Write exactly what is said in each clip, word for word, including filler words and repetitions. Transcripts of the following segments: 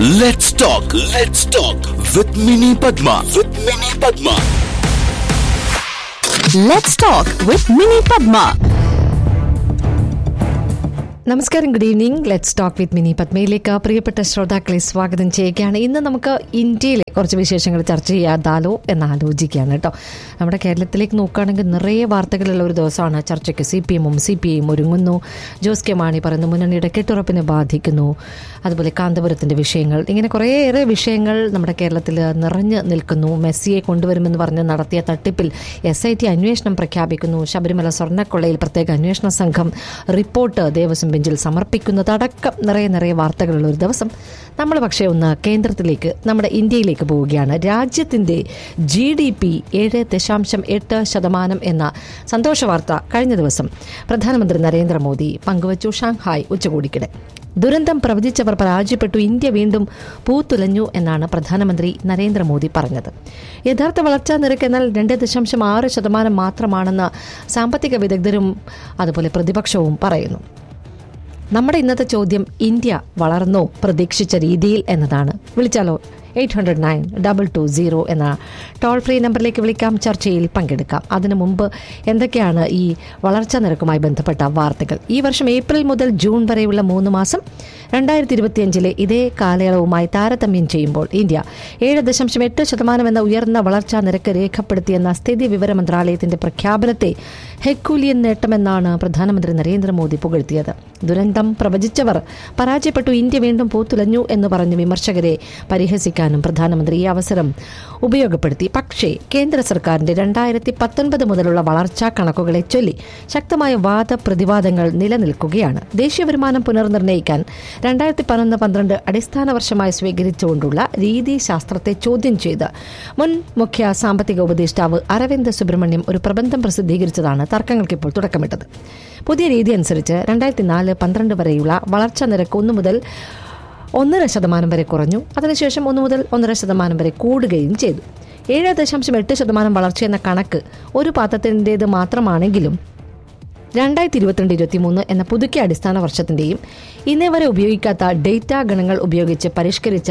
Let's talk. Let's talk with Mini Padma. With Mini Padma. Let's talk with Mini Padma. നമസ്കാരം, good evening. Let's talk with mini പത്മയിലേക്ക് പ്രിയപ്പെട്ട ശ്രോതാക്കളെ സ്വാഗതം ചെയ്യുകയാണ്. ഇന്ന് നമുക്ക് ഇന്ത്യയിലെ കുറച്ച് വിശേഷങ്ങൾ ചർച്ച ചെയ്യാതാലോ എന്ന് ആലോചിക്കുകയാണ് കേട്ടോ. നമ്മുടെ കേരളത്തിലേക്ക് നോക്കുകയാണെങ്കിൽ നിറയെ വാർത്തകളുള്ള ഒരു ദിവസമാണ്. ചർച്ചയ്ക്ക് സി പി എമ്മും സി പി ഐയും ഒരുങ്ങുന്നു. ജോസ് കെ മാണി പറയുന്നു മുന്നണിയുടെ കെട്ടുറപ്പിനെ ബാധിക്കുന്നു. അതുപോലെ കാന്തപുരത്തിൻ്റെ വിഷയങ്ങൾ, ഇങ്ങനെ കുറേയേറെ വിഷയങ്ങൾ നമ്മുടെ കേരളത്തിൽ നിറഞ്ഞു നിൽക്കുന്നു. മെസ്സിയെ കൊണ്ടുവരുമെന്ന് പറഞ്ഞ് നടത്തിയ തട്ടിപ്പിൽ എസ് ഐ ടി അന്വേഷണം പ്രഖ്യാപിക്കുന്നു. ശബരിമല സ്വർണ്ണക്കൊള്ളയിൽ പ്രത്യേക അന്വേഷണ സംഘം റിപ്പോർട്ട് ദേവസ്വം ബെഞ്ചിൽ സമർപ്പിക്കുന്നതടക്കം നിറയെ നിറയെ വാർത്തകളുള്ള ഒരു ദിവസം. നമ്മൾ പക്ഷേ ഒന്ന് കേന്ദ്രത്തിലേക്ക്, നമ്മുടെ ഇന്ത്യയിലേക്ക് പോവുകയാണ്. രാജ്യത്തിൻ്റെ ജി ഡി പി ഏഴ് ദശാംശം എട്ട് ശതമാനം എന്ന സന്തോഷ വാർത്ത കഴിഞ്ഞ ദിവസം പ്രധാനമന്ത്രി നരേന്ദ്രമോദി പങ്കുവച്ചു ഷാങ്ഹായ് ഉച്ചകോടിക്കിടെ. ദുരന്തം പ്രവചിച്ചവർ പരാജയപ്പെട്ടു, ഇന്ത്യ വീണ്ടും പൂത്തുലഞ്ഞു എന്നാണ് പ്രധാനമന്ത്രി നരേന്ദ്രമോദി പറഞ്ഞത്. യഥാർത്ഥ വളർച്ചാ നിരക്ക് എന്നാൽ രണ്ട് ദശാംശം ആറ് ശതമാനം മാത്രമാണെന്ന് സാമ്പത്തിക വിദഗ്ധരും അതുപോലെ പ്രതിപക്ഷവും പറയുന്നു. നമ്മുടെ ഇന്നത്തെ ചോദ്യം ഇന്ത്യ വളർന്നോ പ്രതീക്ഷിച്ച രീതിയിൽ എന്നതാണ്. വിളിച്ചാലോ eight hundred nine double two zero എന്ന ടോൾ ഫ്രീ നമ്പറിലേക്ക് വിളിക്കാം, ചർച്ചയിൽ പങ്കെടുക്കാം. അതിനു മുമ്പ് എന്തൊക്കെയാണ് ഈ വളർച്ചാ നിരക്കുമായി ബന്ധപ്പെട്ട വാർത്തകൾ? ഈ വർഷം ഏപ്രിൽ മുതൽ ജൂൺ വരെയുള്ള മൂന്ന് മാസം രണ്ടായിരത്തി ഇരുപത്തിയഞ്ചിലെ ഇതേ കാലയളവുമായി താരതമ്യം ചെയ്യുമ്പോൾ ഇന്ത്യ ഏഴ് ദശാംശം എട്ട് ശതമാനം എന്ന ഉയർന്ന വളർച്ചാ നിരക്ക് രേഖപ്പെടുത്തിയെന്ന സ്ഥിതി വിവര മന്ത്രാലയത്തിന്റെ പ്രഖ്യാപനത്തെ ഹെക്കൂലിയൻ നേട്ടമെന്നാണ് പ്രധാനമന്ത്രി നരേന്ദ്രമോദി പുകഴ്ത്തിയത്. ദുരന്തം പ്രവചിച്ചവർ പരാജയപ്പെട്ടു, ഇന്ത്യ വീണ്ടും പൂത്തുലഞ്ഞു എന്ന് പറഞ്ഞ് വിമർശകരെ പരിഹസിക്കാനും പ്രധാനമന്ത്രി ഈ അവസരം ഉപയോഗപ്പെടുത്തി. പക്ഷേ കേന്ദ്ര സർക്കാരിന്റെ രണ്ടായിരത്തി പത്തൊൻപത് മുതലുള്ള വളർച്ചാ കണക്കുകളെ ചൊല്ലി ശക്തമായ വാദപ്രതിവാദങ്ങൾ നിലനിൽക്കുകയാണ്. ദേശീയ വരുമാനം പുനർനിർണ്ണയിക്കാൻ രണ്ടായിരത്തി പതിനൊന്ന് പന്ത്രണ്ട് അടിസ്ഥാന വർഷമായി സ്വീകരിച്ചുകൊണ്ടുള്ള രീതിശാസ്ത്രത്തെ ചോദ്യം ചെയ്ത് മുൻ മുഖ്യ സാമ്പത്തിക ഉപദേഷ്ടാവ് അരവിന്ദ് സുബ്രഹ്മണ്യം ഒരു പ്രബന്ധം പ്രസിദ്ധീകരിച്ചതാണ് തർക്കങ്ങൾക്കിപ്പോൾ തുടക്കമിട്ടത്. പുതിയ രീതി അനുസരിച്ച് രണ്ടായിരത്തി നാല് പന്ത്രണ്ട് വരെയുള്ള വളർച്ചാ നിരക്ക് ഒന്ന് മുതൽ ഒന്നര ശതമാനം വരെ കുറഞ്ഞു. അതിനുശേഷം ഒന്ന് മുതൽ ഒന്നര ശതമാനം വരെ കൂടുകയും ചെയ്തു. ഏഴ് ദശാംശം എട്ട് ശതമാനം വളർച്ചയെന്ന കണക്ക് ഒരു പാത്രത്തിൻ്റേത് മാത്രമാണെങ്കിലും രണ്ടായിരത്തി ഇരുപത്തിരണ്ട് ഇരുപത്തി മൂന്ന് എന്ന പുതുക്കിയ അടിസ്ഥാന വർഷത്തിൻ്റെയും ഇന്നേ വരെ ഉപയോഗിക്കാത്ത ഡേറ്റാ ഗണങ്ങൾ ഉപയോഗിച്ച് പരിഷ്കരിച്ച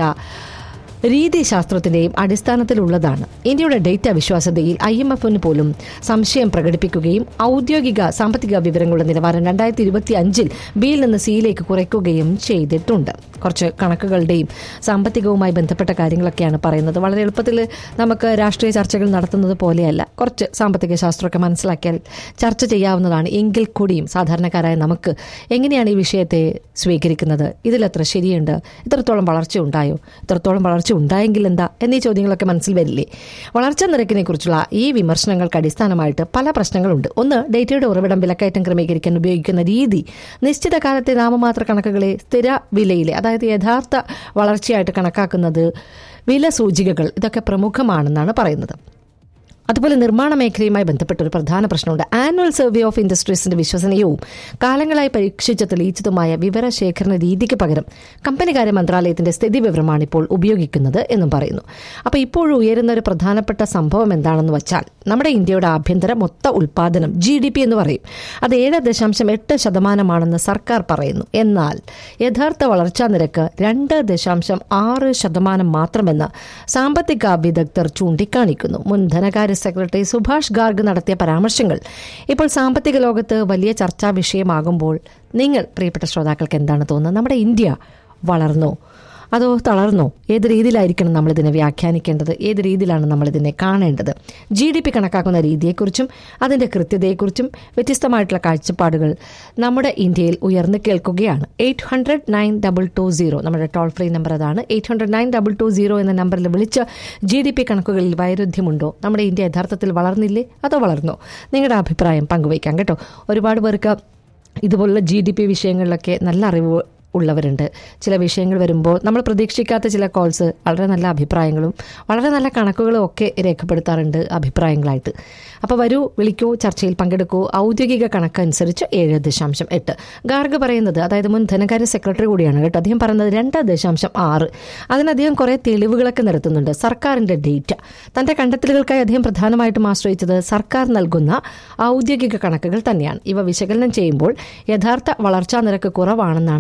രീതിശാസ്ത്രത്തിന്റെയും അടിസ്ഥാനത്തിലുള്ളതാണ്. ഇന്ത്യയുടെ ഡേറ്റ വിശ്വാസ്യതയിൽ ഐ എം എഫിന് പോലും സംശയം പ്രകടിപ്പിക്കുകയും ഔദ്യോഗിക സാമ്പത്തിക വിവരങ്ങളുടെ നിലവാരം രണ്ടായിരത്തി ഇരുപത്തി അഞ്ചിൽ ബിയിൽ നിന്ന് സിയിലേക്ക് കുറയ്ക്കുകയും ചെയ്തിട്ടുണ്ട്. കുറച്ച് കണക്കുകളുടെയും സാമ്പത്തികവുമായി ബന്ധപ്പെട്ട കാര്യങ്ങളൊക്കെയാണ് പറയുന്നത്. വളരെ എളുപ്പത്തിൽ നമുക്ക് രാഷ്ട്രീയ ചർച്ചകൾ നടത്തുന്നത് പോലെയല്ല. കുറച്ച് സാമ്പത്തിക ശാസ്ത്രമൊക്കെ മനസ്സിലാക്കിയാൽ ചർച്ച ചെയ്യാവുന്നതാണ്. എങ്കിൽ കൂടിയും സാധാരണക്കാരായ നമുക്ക് എങ്ങനെയാണ് ഈ വിഷയത്തെ സ്വീകരിക്കുന്നത്? ഇതിലെത്ര ശരിയുണ്ട്? ഇത്രത്തോളം വളർച്ച ഉണ്ടായോ? ഇത്രത്തോളം വളർച്ച ഉണ്ടായെങ്കിൽ എന്താ എന്നീ ചോദ്യങ്ങളൊക്കെ മനസ്സിൽ വരില്ലേ? വളർച്ചാ നിരക്കിനെ കുറിച്ചുള്ള ഈ വിമർശനങ്ങൾക്ക് അടിസ്ഥാനമായിട്ട് പല പ്രശ്നങ്ങളുണ്ട്. ഒന്ന്, ഡേറ്റയുടെ ഉറവിടം വിലക്കയറ്റം ക്രമീകരിക്കാൻ ഉപയോഗിക്കുന്ന രീതി. നിശ്ചിത കാലത്തെ നാമമാത്ര കണക്കുകളെ സ്ഥിര വിലയിലെ, അതായത് യഥാർത്ഥ വളർച്ചയായിട്ട് കണക്കാക്കുന്നത് വില സൂചികകൾ, ഇതൊക്കെ പ്രമുഖമാണെന്നാണ് പറയുന്നത്. അതുപോലെ നിർമ്മാണ മേഖലയുമായി ബന്ധപ്പെട്ട ഒരു പ്രധാന പ്രശ്നമുണ്ട്. ആനുവൽ സർവേ ഓഫ് ഇൻഡസ്ട്രീസിന്റെ വിശ്വസനീയവും കാലങ്ങളായി പരീക്ഷിച്ച് തെളിയിച്ചതുമായ വിവരശേഖരണ രീതിക്ക് പകരം കമ്പനികാര്യ മന്ത്രാലയത്തിന്റെ സ്ഥിതി വിവരമാണ് ഇപ്പോൾ ഉപയോഗിക്കുന്നത് എന്നും പറയുന്നു. അപ്പോൾ ഇപ്പോഴും ഉയരുന്ന ഒരു പ്രധാനപ്പെട്ട സംഭവം എന്താണെന്ന് വെച്ചാൽ നമ്മുടെ ഇന്ത്യയുടെ ആഭ്യന്തര മൊത്ത ഉൽപ്പാദനം ജി ഡി പി എന്ന് പറയും. അത് ഏഴ് ദശാംശം എട്ട് ശതമാനമാണെന്ന് സർക്കാർ പറയുന്നു. എന്നാൽ യഥാർത്ഥ വളർച്ചാ നിരക്ക് രണ്ട് ദശാംശം ആറ് ശതമാനം മാത്രമെന്ന് സാമ്പത്തിക വിദഗ്ധർ ചൂണ്ടിക്കാണിക്കുന്നു. മുൻ ധനകാര്യ സെക്രട്ടറി സുഭാഷ് ഗാർഗ് നടത്തിയ പരാമർശങ്ങൾ ഇപ്പോൾ സാമ്പത്തിക ലോകത്ത് വലിയ ചർച്ചാ വിഷയമാകുമ്പോൾ നിങ്ങൾ പ്രിയപ്പെട്ട ശ്രോതാക്കൾക്ക് എന്താണ് തോന്നുന്നത്? നമ്മുടെ ഇന്ത്യ വളർന്നോ അതോ തളർന്നോ? ഏത് രീതിയിലായിരിക്കണം നമ്മളിതിനെ വ്യാഖ്യാനിക്കേണ്ടത്? ഏത് രീതിയിലാണ് നമ്മളിതിനെ കാണേണ്ടത്? ജി ഡി പി കണക്കാക്കുന്ന രീതിയെക്കുറിച്ചും അതിൻ്റെ കൃത്യതയെക്കുറിച്ചും വ്യത്യസ്തമായിട്ടുള്ള കാഴ്ചപ്പാടുകൾ നമ്മുടെ ഇന്ത്യയിൽ ഉയർന്നു കേൾക്കുകയാണ്. Eight hundred nine double two zero നമ്മുടെ ടോൾ ഫ്രീ നമ്പർ അതാണ്. Eight hundred nine double two zero എന്ന നമ്പറിൽ വിളിച്ച് ജി ഡി പി കണക്കുകളിൽ വൈരുദ്ധ്യമുണ്ടോ? നമ്മുടെ ഇന്ത്യ യഥാർത്ഥത്തിൽ വളർന്നില്ലേ അതോ വളർന്നോ? നിങ്ങളുടെ അഭിപ്രായം പങ്കുവയ്ക്കാം കേട്ടോ. ഒരുപാട് പേർക്ക് ഇതുപോലുള്ള ജി ഡി പി വിഷയങ്ങളിലൊക്കെ നല്ല അറിവ് ഉള്ളവരുണ്ട്. ചില വിഷയങ്ങൾ വരുമ്പോൾ നമ്മൾ പ്രതീക്ഷിക്കാത്ത ചില കോൾസ് വളരെ നല്ല അഭിപ്രായങ്ങളും വളരെ നല്ല കണക്കുകളും ഒക്കെ രേഖപ്പെടുത്താറുണ്ട് അഭിപ്രായങ്ങളായിട്ട്. അപ്പോൾ വരൂ, വിളിക്കൂ, ചർച്ചയിൽ പങ്കെടുക്കൂ. ഔദ്യോഗിക കണക്കനുസരിച്ച് ഏഴ് ദശാംശം എട്ട്. ഗാർഗ് പറയുന്നത്, അതായത് മുൻ ധനകാര്യ സെക്രട്ടറി കൂടിയാണ് കേട്ടോ, അദ്ദേഹം പറയുന്നത് രണ്ട് ദശാംശം ആറ്. അതിനധികം കുറേ തെളിവുകളൊക്കെ നിരത്തുന്നുണ്ട്. സർക്കാരിൻ്റെ ഡേറ്റ, തൻ്റെ കണ്ടെത്തലുകൾക്കായി അദ്ദേഹം പ്രധാനമായിട്ടും ആശ്രയിച്ചത് സർക്കാർ നൽകുന്ന ഔദ്യോഗിക കണക്കുകൾ തന്നെയാണ്. ഇവ വിശകലനം ചെയ്യുമ്പോൾ യഥാർത്ഥ വളർച്ചാ നിരക്ക് കുറവാണെന്നാണ് അദ്ദേഹം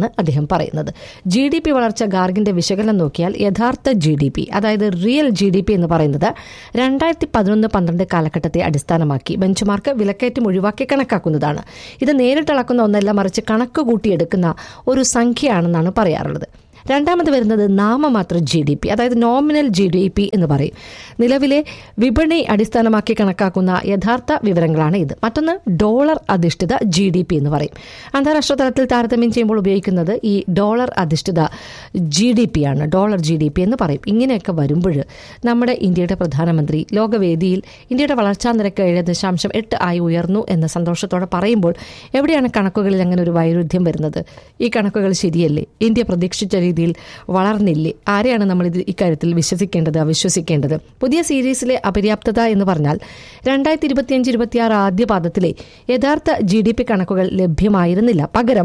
അദ്ദേഹം പറയുന്നത്. ജി ഡി പി വളർച്ച ഗാർഗിന്റെ വിശകലനം നോക്കിയാൽ യഥാർത്ഥ ജി ഡി പി, അതായത് റിയൽ ജി ഡി പി എന്ന് പറയുന്നത് രണ്ടായിരത്തി പതിനൊന്ന് പന്ത്രണ്ട് കാലഘട്ടത്തെ അടിസ്ഥാനമാക്കി ബെഞ്ച് മാർക്ക് വിലക്കയറ്റം ഒഴിവാക്കി കണക്കാക്കുന്നതാണ്. ഇത് നേരിട്ടളക്കുന്ന ഒന്നല്ല, മറിച്ച് കണക്ക് കൂട്ടിയെടുക്കുന്ന ഒരു സംഖ്യയാണെന്നാണ് പറയാറുള്ളത്. രണ്ടാമത് വരുന്നത് നാമമാത്ര ജി ഡി പി, അതായത് നോമിനൽ ജി ഡി പി എന്ന് പറയും. നിലവിലെ വിപണി അടിസ്ഥാനമാക്കി കണക്കാക്കുന്ന യഥാർത്ഥ വിവരങ്ങളാണ് ഇത്. മറ്റൊന്ന് ഡോളർ അധിഷ്ഠിത ജി ഡി പി എന്ന് പറയും. അന്താരാഷ്ട്ര തലത്തിൽ താരതമ്യം ചെയ്യുമ്പോൾ ഉപയോഗിക്കുന്നത് ഈ ഡോളർ അധിഷ്ഠിത ജി ഡി പി ആണ്, ഡോളർ ജി ഡി പി എന്ന് പറയും. ഇങ്ങനെയൊക്കെ വരുമ്പോൾ നമ്മുടെ ഇന്ത്യയുടെ പ്രധാനമന്ത്രി ലോകവേദിയിൽ ഇന്ത്യയുടെ വളർച്ചാ നിരക്ക് ഏഴ് ദശാംശം എട്ട് ആയി ഉയർന്നു എന്ന സന്തോഷത്തോടെ പറയുമ്പോൾ എവിടെയാണ് കണക്കുകളിൽ അങ്ങനെ ഒരു വൈരുദ്ധ്യം വരുന്നത്? ഈ കണക്കുകൾ ശരിയല്ലേ? ഇന്ത്യ പ്രതീക്ഷിച്ച രീതിയിൽ വളർന്നില്ലേ? ആരെയാണ് നമ്മൾ ഇത് ഇക്കാര്യത്തിൽ വിശ്വസിക്കേണ്ടത്, അവിശ്വസിക്കേണ്ടത്? പുതിയ സീരീസിലെ അപര്യാപ്തത എന്ന് പറഞ്ഞാൽ രണ്ടായിരത്തി ഇരുപത്തിയഞ്ച് ഇരുപത്തിയാറ് ആദ്യ പാദത്തിലെ യഥാർത്ഥ ജി ഡി പി കണക്കുകൾ ലഭ്യമായിരുന്നില്ല. പകരം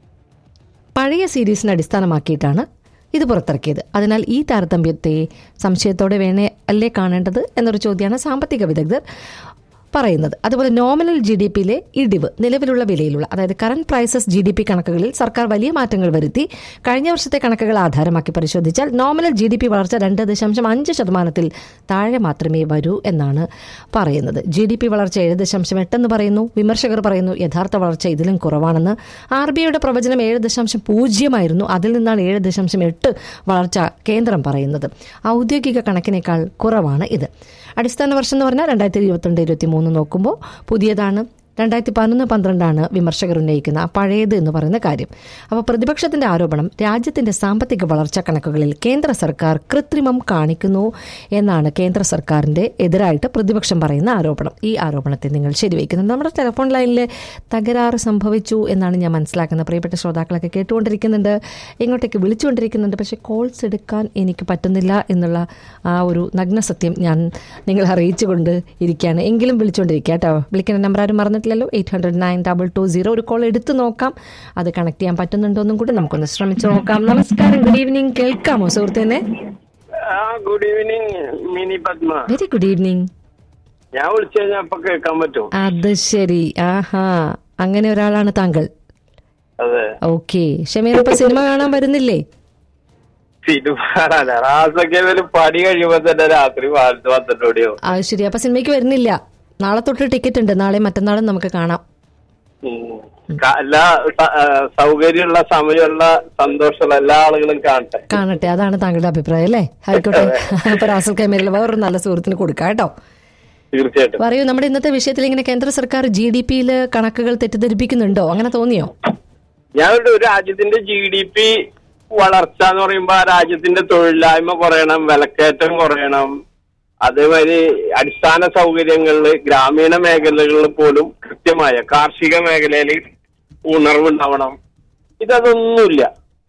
പഴയ സീരീസിനെ അടിസ്ഥാനമാക്കിയിട്ടാണ് ഇത് പുറത്തിറക്കിയത്. അതിനാൽ ഈ താരതമ്യത്തെ സംശയത്തോടെ വേണേ അല്ലേ കാണേണ്ടത് എന്നൊരു ചോദ്യമാണ് സാമ്പത്തിക വിദഗ്ധർ പറയുന്നത്. അതുപോലെ നോമിനൽ ജി ഡി പിയിലെ ഇടിവ് നിലവിലുള്ള വിലയിലുള്ള, അതായത് current prices G D P കണക്കുകളിൽ സർക്കാർ വലിയ മാറ്റങ്ങൾ വരുത്തി. കഴിഞ്ഞ വർഷത്തെ കണക്കുകൾ ആധാരമാക്കി പരിശോധിച്ചാൽ നോമിനൽ ജി ഡി പി വളർച്ച രണ്ട് ദശാംശം അഞ്ച് ശതമാനത്തിൽ താഴെ മാത്രമേ വരൂ എന്നാണ് പറയുന്നത്. ജി ഡി പി വളർച്ച ഏഴ് ദശാംശം എട്ടെന്ന് പറയുന്നു. വിമർശകർ പറയുന്നു യഥാർത്ഥ വളർച്ച ഇതിലും കുറവാണെന്ന്. ആർ ബി ഐയുടെ പ്രവചനം ഏഴ് ദശാംശം പൂജ്യമായിരുന്നു, അതിൽ നിന്നാണ് ഏഴ് ദശാംശം എട്ട് വളർച്ച കേന്ദ്രം പറയുന്നത്. ഔദ്യോഗിക കണക്കിനേക്കാൾ കുറവാണ് ഇത്. അടിസ്ഥാന വർഷം എന്ന് പറഞ്ഞാൽ രണ്ടായിരത്തി ഇരുപത്തിരണ്ട് ഇരുപത്തി മൂന്ന് നോക്കുമ്പോൾ പുതിയതാണ്. രണ്ടായിരത്തി പതിനൊന്ന് പന്ത്രണ്ടാണ് വിമർശകർ ഉന്നയിക്കുന്ന പഴയത് എന്ന് പറയുന്ന കാര്യം. അപ്പോൾ പ്രതിപക്ഷത്തിന്റെ ആരോപണം രാജ്യത്തിന്റെ സാമ്പത്തിക വളർച്ചാ കണക്കുകളിൽ കേന്ദ്ര സർക്കാർ കൃത്രിമം കാണിക്കുന്നു എന്നാണ് കേന്ദ്ര സർക്കാരിന്റെ എതിരായിട്ട് പ്രതിപക്ഷം പറയുന്ന ആരോപണം. ഈ ആരോപണത്തെ നിങ്ങൾ ശരിവയ്ക്കുന്നത്. നമ്മുടെ ടെലിഫോൺ ലൈനിൽ തകരാറ് സംഭവിച്ചു എന്നാണ് ഞാൻ മനസ്സിലാക്കുന്നത്. പ്രിയപ്പെട്ട ശ്രോതാക്കളൊക്കെ കേട്ടുകൊണ്ടിരിക്കുന്നുണ്ട്, ഇങ്ങോട്ടേക്ക് വിളിച്ചുകൊണ്ടിരിക്കുന്നുണ്ട്. പക്ഷേ കോൾസ് എടുക്കാൻ എനിക്ക് പറ്റുന്നില്ല എന്നുള്ള ആ ഒരു നഗ്നസത്യം ഞാൻ നിങ്ങളെ അറിയിച്ചുകൊണ്ട് ഇരിക്കുകയാണ്. എങ്കിലും വിളിച്ചുകൊണ്ടിരിക്കുക കേട്ടോ. വിളിക്കുന്ന നമ്പർ ആരും മറന്നിട്ടില്ല. Eight hundred nine double two zero. ഒരു കോൾ എടുത്തു നോക്കാം, അത് കണക്ട് ചെയ്യാൻ പറ്റുന്നുണ്ടോന്നും കൂടി നമുക്കൊന്ന് ശ്രമിച്ചു നോക്കാം. നമസ്കാരം, ഗുഡ് ഈവനിങ്. കേൾക്കാമോ സുഹൃത്തിനെ? Good evening mini Padma. Very good evening. ഞാൻ വിളിച്ചു കഴിഞ്ഞാൽ അപ്പൊ കേൾക്കാൻ പറ്റും. അത് ശരി, ആഹാ, അങ്ങനെ ഒരാളാണ് താങ്കൾ. അതെ, ഓക്കെ. ഷമീർ, ഇപ്പൊ സിനിമ കാണാൻ വരുന്നില്ലേ? സിനിമ പണി കഴിയുമ്പോ തന്നെ രാത്രി പന്ത്രണ്ടോടിയോ. അത് ശരി, അപ്പൊ സിനിമയ്ക്ക് വരുന്നില്ല? നാളെ തൊട്ട് ടിക്കറ്റ് ഉണ്ട്, നാളെ മറ്റന്നാളും നമുക്ക് കാണാം. എല്ലാ സൗകര്യമുള്ള സമയമുള്ള സന്തോഷമുള്ള എല്ലാ ആളുകളും കാണട്ടെ കാണട്ടെ അതാണ് താങ്കളുടെ അഭിപ്രായം അല്ലേ? ആയിക്കോട്ടെ. അപ്പൊ റാസൽ കൈമേരിൽ വേറൊരു നല്ല സുഹൃത്തിന് കൊടുക്കാം കേട്ടോ. തീർച്ചയായിട്ടും. പറയൂ, നമ്മുടെ ഇന്നത്തെ വിഷയത്തിൽ ഇങ്ങനെ കേന്ദ്ര സർക്കാർ ജി ഡി പിയിൽ കണക്കുകൾ തെറ്റിദ്ധരിപ്പിക്കുന്നുണ്ടോ? അങ്ങനെ തോന്നിയോ? ഞാൻ ഒരു രാജ്യത്തിന്റെ ജി ഡി പി വളർച്ച എന്ന് പറയുമ്പോ ആ രാജ്യത്തിന്റെ തൊഴിലില്ലായ്മ കുറയണം, വിലക്കയറ്റം കുറയണം, അതേമാതിരി അടിസ്ഥാന സൗകര്യങ്ങളിൽ ഗ്രാമീണ മേഖലകളിൽ പോലും കൃത്യമായ കാർഷിക മേഖലയിൽ ഉണർവുണ്ടാവണം. ഇതൊന്നുമില്ല.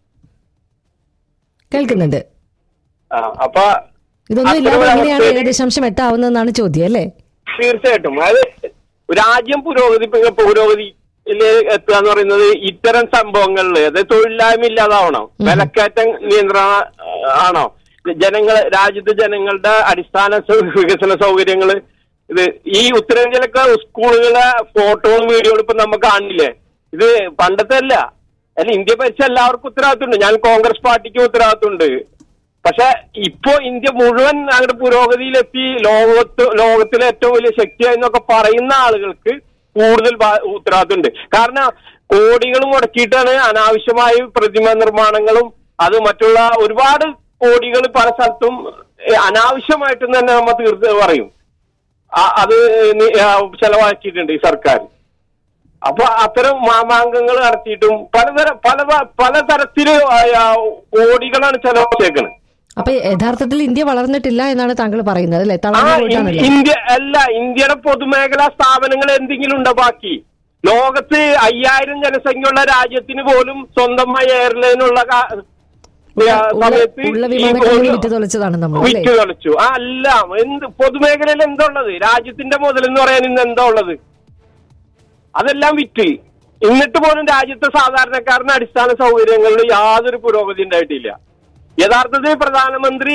കേൾക്കുന്നുണ്ട്. ആ അപ്പൊ ഇതൊന്നും ഇല്ലാതെ എങ്ങനെയാണ് ഏഴ് ദശാംശം എട്ടാവുന്നതെന്നാണ് ചോദ്യം അല്ലേ? തീർച്ചയായിട്ടും. അതായത് രാജ്യം പുരോഗതി പുരോഗതിയിൽ എത്തുക എന്ന് പറയുന്നത് ഇത്തരം സംഭവങ്ങളിൽ, അതായത് തൊഴിലില്ലായ്മ ഇല്ലാതാവണം, വിലക്കയറ്റം നിയന്ത്രണം ആണോ, ജനങ്ങളെ രാജ്യത്തെ ജനങ്ങളുടെ അടിസ്ഥാന വികസന സൗകര്യങ്ങള്. ഇത് ഈ ഉത്തരേന്ത്യയിലൊക്കെ സ്കൂളുകളെ ഫോട്ടോകളും വീഡിയോകളും ഇപ്പൊ നമുക്ക് കാണില്ലേ? ഇത് പണ്ടത്തെ അല്ല. അല്ല, ഇന്ത്യ ഭരിച്ച എല്ലാവർക്കും ഉത്തരവാദിത്തമുണ്ട്. ഞാൻ കോൺഗ്രസ് പാർട്ടിക്ക് ഉത്തരവാദിത്തമുണ്ട്. പക്ഷെ ഇപ്പോ ഇന്ത്യ മുഴുവൻ അങ്ങോട്ട് പുരോഗതിയിലെത്തി ലോകത്ത് ലോകത്തിലെ ഏറ്റവും വലിയ ശക്തിയായി എന്നൊക്കെ പറയുന്ന ആളുകൾക്ക് കൂടുതൽ ഉത്തരവാദിത്തമുണ്ട്. കാരണം കോടികൾ മുടക്കിയിട്ടാണ് അനാവശ്യമായി പ്രതിമ നിർമ്മാണങ്ങളും അത് മറ്റുള്ള ഒരുപാട് കോടികൾ പല സ്ഥലത്തും അനാവശ്യമായിട്ടും തന്നെ നമ്മൾ തീർത്ത് പറയും അത് ചെലവാക്കിയിട്ടുണ്ട് ഈ സർക്കാർ. അപ്പൊ അത്തരം മാമാങ്കങ്ങൾ നടത്തിയിട്ടും പലതരം പല പലതരത്തില് കോടികളാണ് ചെലവാക്കിയേക്കുന്നത്. അപ്പൊ യഥാർത്ഥത്തിൽ ഇന്ത്യ വളർന്നിട്ടില്ല എന്നാണ് താങ്കൾ പറയുന്നത് അല്ലെ? ഇന്ത്യ അല്ല, ഇന്ത്യയുടെ പൊതുമേഖലാ സ്ഥാപനങ്ങൾ എന്തെങ്കിലും ഉണ്ടോ ബാക്കി? ലോകത്ത് അയ്യായിരം ജനസംഖ്യയുള്ള രാജ്യത്തിന് പോലും സ്വന്തമായി എയർലൈനുള്ള സമയത്ത് വിറ്റ് തൊലച്ചു. ആ അല്ല, എന്ത് പൊതുമേഖലയിൽ എന്താ ഉള്ളത്? രാജ്യത്തിന്റെ മുതൽ എന്ന് പറയാൻ ഇന്ന് എന്താ ഉള്ളത്? അതെല്ലാം വിറ്റ്. എന്നിട്ട് പോലും രാജ്യത്തെ സാധാരണക്കാരന് അടിസ്ഥാന സൗകര്യങ്ങളിൽ യാതൊരു പുരോഗതി ഉണ്ടായിട്ടില്ല. യഥാർത്ഥത്തിൽ പ്രധാനമന്ത്രി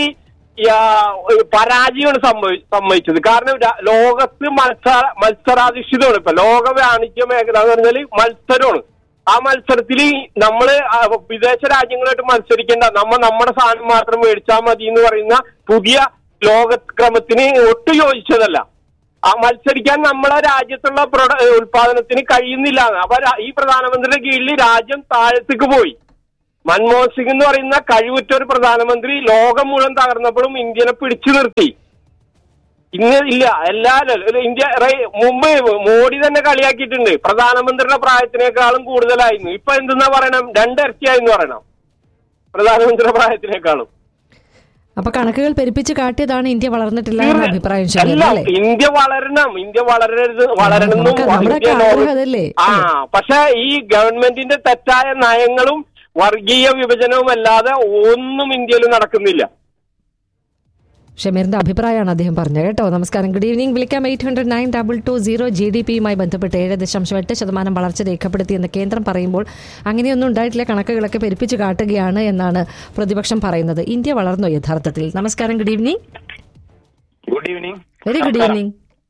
പരാജയമാണ് സംഭവി സമ്മതിച്ചത് കാരണം ലോകത്ത് മത്സര മത്സരാധിഷ്ഠിതമാണ്. ഇപ്പൊ ലോക വാണിജ്യ മേഖല എന്ന് പറഞ്ഞാൽ മത്സരമാണ്. ആ മത്സരത്തിൽ നമ്മള് വിദേശ രാജ്യങ്ങളായിട്ട് മത്സരിക്കേണ്ട, നമ്മ നമ്മുടെ സാധനം മാത്രം മേടിച്ചാൽ മതി എന്ന് പറയുന്ന പുതിയ ലോകക്രമത്തിന് ഒട്ടും യോജിച്ചതല്ല. ആ മത്സരിക്കാൻ നമ്മളെ രാജ്യത്തുള്ള പ്രൊഡ ഉൽപാദനത്തിന് കഴിയുന്നില്ല. അപ്പൊ ഈ പ്രധാനമന്ത്രിയുടെ കീഴിൽ രാജ്യം താഴത്തേക്ക് പോയി. മൻമോഹൻ സിംഗ് എന്ന് പറയുന്ന കഴിവുറ്റ ഒരു പ്രധാനമന്ത്രി ലോകം മുഴുവൻ തകർന്നപ്പോഴും ഇന്ത്യനെ പിടിച്ചു നിർത്തി. ഇന്ന് ഇല്ല എല്ലാരും ഇന്ത്യ മുമ്പ് മോഡി തന്നെ കളിയാക്കിയിട്ടുണ്ട്, പ്രധാനമന്ത്രിയുടെ പ്രായത്തിനേക്കാളും കൂടുതലായിരുന്നു. ഇപ്പൊ എന്തെന്നാ പറയണം, രണ്ടിരട്ടിയായെന്ന് പറയണം പ്രധാനമന്ത്രിയുടെ പ്രായത്തിനേക്കാളും. അപ്പൊ കണക്കുകൾ പെരുപ്പിച്ച് കാട്ടിയതാണ് ഇന്ത്യ വളർന്നിട്ടില്ല എന്ന അഭിപ്രായം. ഇന്ത്യ വളരണം, ഇന്ത്യ വളരരുത്, വളരണമെന്നും ആ പക്ഷെ ഈ ഗവൺമെന്റിന്റെ തെറ്റായ നയങ്ങളും വർഗീയ വിഭജനവും അല്ലാതെ ഒന്നും ഇന്ത്യയിൽ നടക്കുന്നില്ല. ഷമീറിന്റെ അഭിപ്രായമാണ് അദ്ദേഹം പറഞ്ഞത് കേട്ടോ. നമസ്കാരം, ഗുഡ് ഈവനിംഗ്. വിളിക്കാം eight hundred nine double two zero. G D പിയുമായി ബന്ധപ്പെട്ട് ഏഴ് ദശാംശം എട്ട് ശതമാനം വളർച്ച രേഖപ്പെടുത്തിയെന്ന് കേന്ദ്രം പറയുമ്പോൾ അങ്ങനെയൊന്നും ഉണ്ടായിട്ടില്ല, കണക്കുകളൊക്കെ പെരുപ്പിച്ച് കാട്ടുകയാണ് എന്നാണ് പ്രതിപക്ഷം പറയുന്നത്. ഇന്ത്യ വളർന്നോ യഥാർത്ഥത്തിൽ? നമസ്കാരം, good evening. Good evening. Very good evening.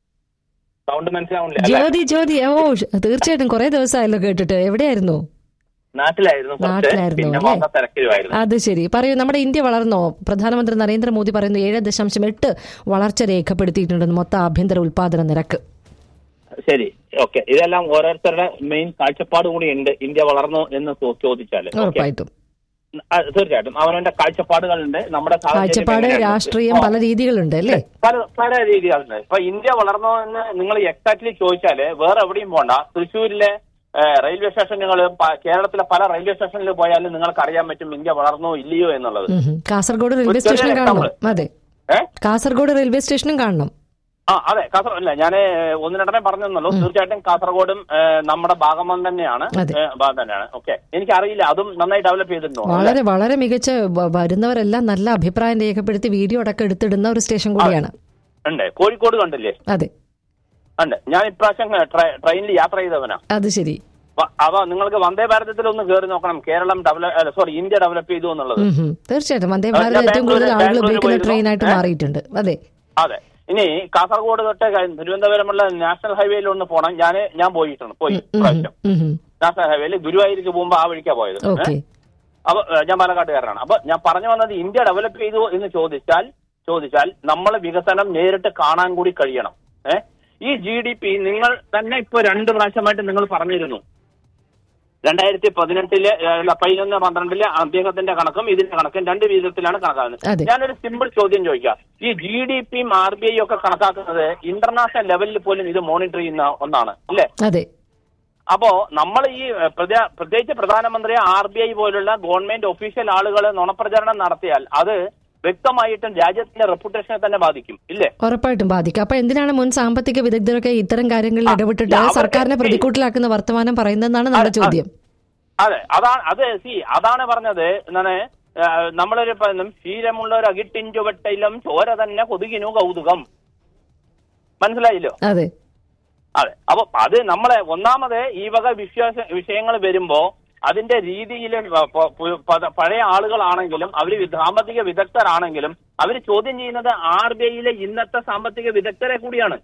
ജ്യോതി ജ്യോതി ഓ തീർച്ചയായിട്ടും കുറെ ദിവസമായല്ലോ കേട്ടിട്ട്. എവിടെയായിരുന്നു? നാട്ടിലായിരുന്നു. അത് ശരി, പറയൂ. നമ്മുടെ ഇന്ത്യ വളർന്നോ? പ്രധാനമന്ത്രി നരേന്ദ്രമോദി പറയുന്നു ഏഴ് ദശാംശം എട്ട് വളർച്ച രേഖപ്പെടുത്തിയിട്ടുണ്ടെന്ന് മൊത്ത ആഭ്യന്തര ഉൽപാദന നിരക്ക്. ശരി, ഓക്കെ. ഇതെല്ലാം ഓരോരുത്തരുടെ മെയിൻ കാഴ്ചപ്പാട് കൂടി ഉണ്ട്. ഇന്ത്യ വളർന്നു എന്ന് ചോദിച്ചാൽ ഉറപ്പായിട്ടും തീർച്ചയായിട്ടും അവനവന്റെ കാഴ്ചപ്പാടുകളുണ്ട്. നമ്മുടെ കാഴ്ചപ്പാട് രാഷ്ട്രീയം പല രീതികളുണ്ട് അല്ലേ? പല പല രീതികളുണ്ട്. ഇപ്പൊ ഇന്ത്യ വളർന്നോ എന്ന് നിങ്ങൾ എക്സാക്ട്ലി ചോദിച്ചാല് വേറെ എവിടെയും പോണ്ട. തൃശ്ശൂരിലെ റെയിൽവേ സ്റ്റേഷനുകൾ, കേരളത്തിലെ പല റെയിൽവേ സ്റ്റേഷനിൽ പോയാലും നിങ്ങൾക്ക് അറിയാൻ പറ്റും ഇന്ത്യ വളർന്നോ ഇല്ലയോ എന്നുള്ളത്. കാസർഗോഡ് റെയിൽവേ സ്റ്റേഷൻ കാണണം. അതെ, കാസർഗോഡ് റെയിൽവേ സ്റ്റേഷനും കാണണം. ആ അതെ, കാസർഗോഡ് അല്ല, ഞാൻ ഒന്ന് രണ്ടെണ്ണം പറഞ്ഞെന്നുള്ളൂ. തീർച്ചയായിട്ടും കാസർഗോഡും നമ്മുടെ ഭാഗം തന്നെയാണ് ഭാഗം തന്നെയാണ്. ഓക്കെ, എനിക്കറിയില്ല, അതും നന്നായി ഡെവലപ്പ് ചെയ്തിട്ടുണ്ടോ? വളരെ വളരെ മികച്ച, വരുന്നവരെല്ലാം നല്ല അഭിപ്രായം രേഖപ്പെടുത്തി വീഡിയോ അടക്കം എടുത്തിടുന്ന ഒരു സ്റ്റേഷൻ കൂടിയാണ്. ഉണ്ട്, കോഴിക്കോട് കണ്ടില്ലേ? അതെ ഉണ്ട്. ഞാൻ ഇപ്രാവശ്യം ട്രെയിനിൽ യാത്ര ചെയ്തവനാ. അത് ശരി. അപ്പൊ നിങ്ങൾക്ക് വന്ദേ ഭാരതത്തിൽ ഒന്ന് കയറി നോക്കണം, Keralam develop sorry India develop ചെയ്തു എന്നുള്ളത്. തീർച്ചയായിട്ടും വന്ദേ ഭാരത് ഏറ്റവും കൂടുതൽ ആളുകൾ ഉപയോഗിക്കുന്ന ട്രെയിനായിട്ട് മാറിയിട്ടുണ്ട്. അതെ അതെ. ഇനി കാസർഗോഡ് തൊട്ട് തിരുവനന്തപുരമുള്ള നാഷണൽ ഹൈവേയിൽ ഒന്ന് പോകണം. ഞാൻ ഞാൻ പോയിട്ടുണ്ട്, പോയി പ്രാവശ്യം നാഷണൽ ഹൈവേയിൽ ഗുരുവായൂർക്ക് പോകുമ്പോ ആ വഴിക്കാ പോയത്. അപ്പൊ ഞാൻ പാലക്കാട്ടുകാരനാണ്. അപ്പൊ ഞാൻ പറഞ്ഞു വന്നത് ഇന്ത്യ ഡെവലപ്പ് ചെയ്തു എന്ന് ചോദിച്ചാൽ ചോദിച്ചാൽ നമ്മൾ വികസനം നേരിട്ട് കാണാൻ കൂടി കഴിയണം. ഏഹ് ഈ ജി ഡി പി നിങ്ങൾ തന്നെ ഇപ്പൊ രണ്ട് പ്രാവശ്യമായിട്ട് നിങ്ങൾ പറഞ്ഞിരുന്നു. രണ്ടായിരത്തി പതിനെട്ടില് പതിനൊന്ന് പന്ത്രണ്ടില് അദ്ദേഹത്തിന്റെ കണക്കും ഇതിന്റെ കണക്കും രണ്ട് വിധത്തിലാണ് കണക്കാക്കുന്നത്. ഞാനൊരു സിമ്പിൾ ചോദ്യം ചോദിക്കാം. ഈ ജി ഡി പിയും ആർ ബി ഐ ഒക്കെ കണക്കാക്കുന്നത് ഇന്റർനാഷണൽ ലെവലിൽ പോലും ഇത് മോണിറ്റർ ചെയ്യുന്ന ഒന്നാണ് അല്ലേ? അപ്പോ നമ്മൾ ഈ പ്രത്യേകിച്ച് പ്രധാനമന്ത്രി ആർ ബി ഐ പോലുള്ള ഗവൺമെന്റ് ഒഫീഷ്യൽ ആളുകൾ നുണപ്രചരണം നടത്തിയാൽ അത് വ്യക്തമായിട്ടും രാജ്യത്തിന്റെ റെപ്യൂട്ടേഷനെ തന്നെ ബാധിക്കും, ഇല്ലേ? ഉറപ്പായിട്ടും ബാധിക്കും. അപ്പൊ എന്തിനാണ് മുൻ സാമ്പത്തിക വിദഗ്ധരൊക്കെ ഇത്തരം കാര്യങ്ങളിൽ ഇടപെട്ടിട്ട് സർക്കാരിനെ പ്രതികൂട്ടിലാക്കുന്ന വർത്തമാനം പറയുന്നതെന്നാണ് നമ്മുടെ ചോദ്യം. അതെ, അതാണ് അത് സി അതാണ് പറഞ്ഞത്. എന്താണ് നമ്മളൊരു ശീലമുള്ള ഒരു അകിട്ടിഞ്ചു വെട്ടയിലും ചോര തന്നെ കൊതുകിനു കൗതുകം. മനസ്സിലായില്ലോ? അതെ അതെ. അപ്പൊ അത് നമ്മളെ ഒന്നാമത് ഈ വക വിശ്വാസ വിഷയങ്ങൾ വരുമ്പോ അതിന്റെ രീതിയിൽ പഴയ ആളുകളാണെങ്കിലും അവര് സാമ്പത്തിക വിദഗ്ധരാണെങ്കിലും അവർ ചോദ്യം ചെയ്യുന്നത് ആർ ബി ഐയിലെ ഇന്നത്തെ സാമ്പത്തിക വിദഗ്ധരെ കൂടിയാണ്,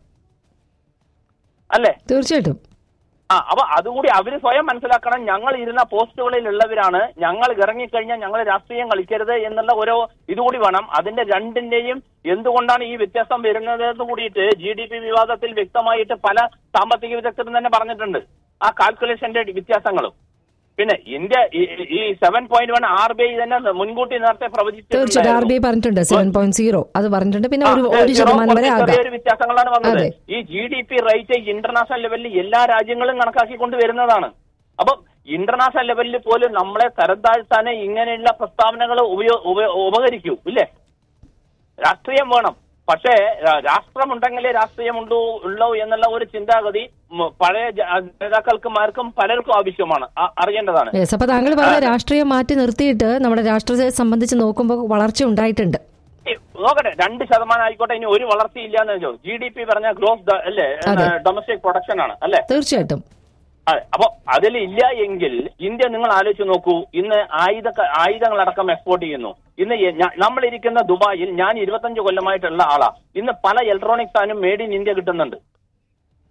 അല്ലേ? തീർച്ചയായിട്ടും. ആ അപ്പൊ അതുകൂടി അവര് സ്വയം മനസ്സിലാക്കണം. ഞങ്ങൾ ഇരുന്ന പോസ്റ്റുകളിൽ ഉള്ളവരാണ്, ഞങ്ങൾ ഇറങ്ങിക്കഴിഞ്ഞാൽ ഞങ്ങൾ രാഷ്ട്രീയം കളിക്കരുത് എന്നുള്ള ഓരോ ഇതുകൂടി വേണം. അതിന്റെ രണ്ടിന്റെയും എന്തുകൊണ്ടാണ് ഈ വ്യത്യാസം വരുന്നത് കൂടിയിട്ട് ജി ഡി പി വിവാദത്തിൽ വ്യക്തമായിട്ട് പല സാമ്പത്തിക വിദഗ്ധരും തന്നെ പറഞ്ഞിട്ടുണ്ട്, ആ കാൽക്കുലേഷന്റെ വ്യത്യാസങ്ങളും. പിന്നെ ഇന്ത്യ ഈ seven point one R B I തന്നെ മുൻകൂട്ടി നേരത്തെ പ്രവചിച്ചിട്ടുണ്ട്. ആർ ബി ഐ പറഞ്ഞിട്ടുണ്ട് സെവൻ പോയിന്റ് സീറോ അത് പറഞ്ഞിട്ടുണ്ട്. പിന്നെ ഒരു ശതമാനം വരെ ചെറിയൊരു വ്യത്യാസങ്ങളാണ് വന്നത്. ഈ G D P rate international ലെവലിൽ എല്ലാ രാജ്യങ്ങളും കണക്കാക്കിക്കൊണ്ട് വരുന്നതാണ്. അപ്പൊ ഇന്റർനാഷണൽ ലെവലിൽ പോലും നമ്മളെ തരം താഴ്ത്താൻ ഇങ്ങനെയുള്ള പ്രസ്താവനകൾ ഉപകരിക്കൂ, ഇല്ലേ? രാഷ്ട്രീയം വേണം, പക്ഷേ രാഷ്ട്രമുണ്ടെങ്കിലേ രാഷ്ട്രീയമുണ്ടോ ഉള്ളൂ എന്നുള്ള ഒരു ചിന്താഗതി പഴയ നേതാക്കൾക്കുമാർക്കും പലർക്കും ആവശ്യമാണ്, അറിയേണ്ടതാണ്. അപ്പൊ താങ്കൾ പറഞ്ഞ രാഷ്ട്രീയം മാറ്റി നിർത്തിയിട്ട് നമ്മുടെ രാഷ്ട്രത്തെ സംബന്ധിച്ച് നോക്കുമ്പോൾ വളർച്ച ഉണ്ടായിട്ടുണ്ട്. നോക്കട്ടെ, രണ്ട് ശതമാനം ആയിക്കോട്ടെ, ഇനി ഒരു വളർച്ചയില്ല എന്ന് വെച്ചോ. ജി ഡി പി പറഞ്ഞ ഗ്രോത്ത് അല്ലേ, ഡൊമസ്റ്റിക് പ്രൊഡക്ഷൻ ആണ് അല്ലെ? തീർച്ചയായിട്ടും. അതെ. അപ്പൊ അതിൽ ഇല്ല എങ്കിൽ ഇന്ത്യ നിങ്ങൾ ആലോചിച്ച് നോക്കൂ, ഇന്ന് ആയുധ ആയുധങ്ങളടക്കം എക്സ്പോർട്ട് ചെയ്യുന്നു. ഇന്ന് നമ്മളിരിക്കുന്ന ദുബായിൽ ഞാൻ ഇരുപത്തഞ്ച് കൊല്ലമായിട്ടുള്ള ആളാ. ഇന്ന് പല ഇലക്ട്രോണിക്സ് സാധനം മെയ്ഡ് ഇൻ ഇന്ത്യ കിട്ടുന്നുണ്ട്.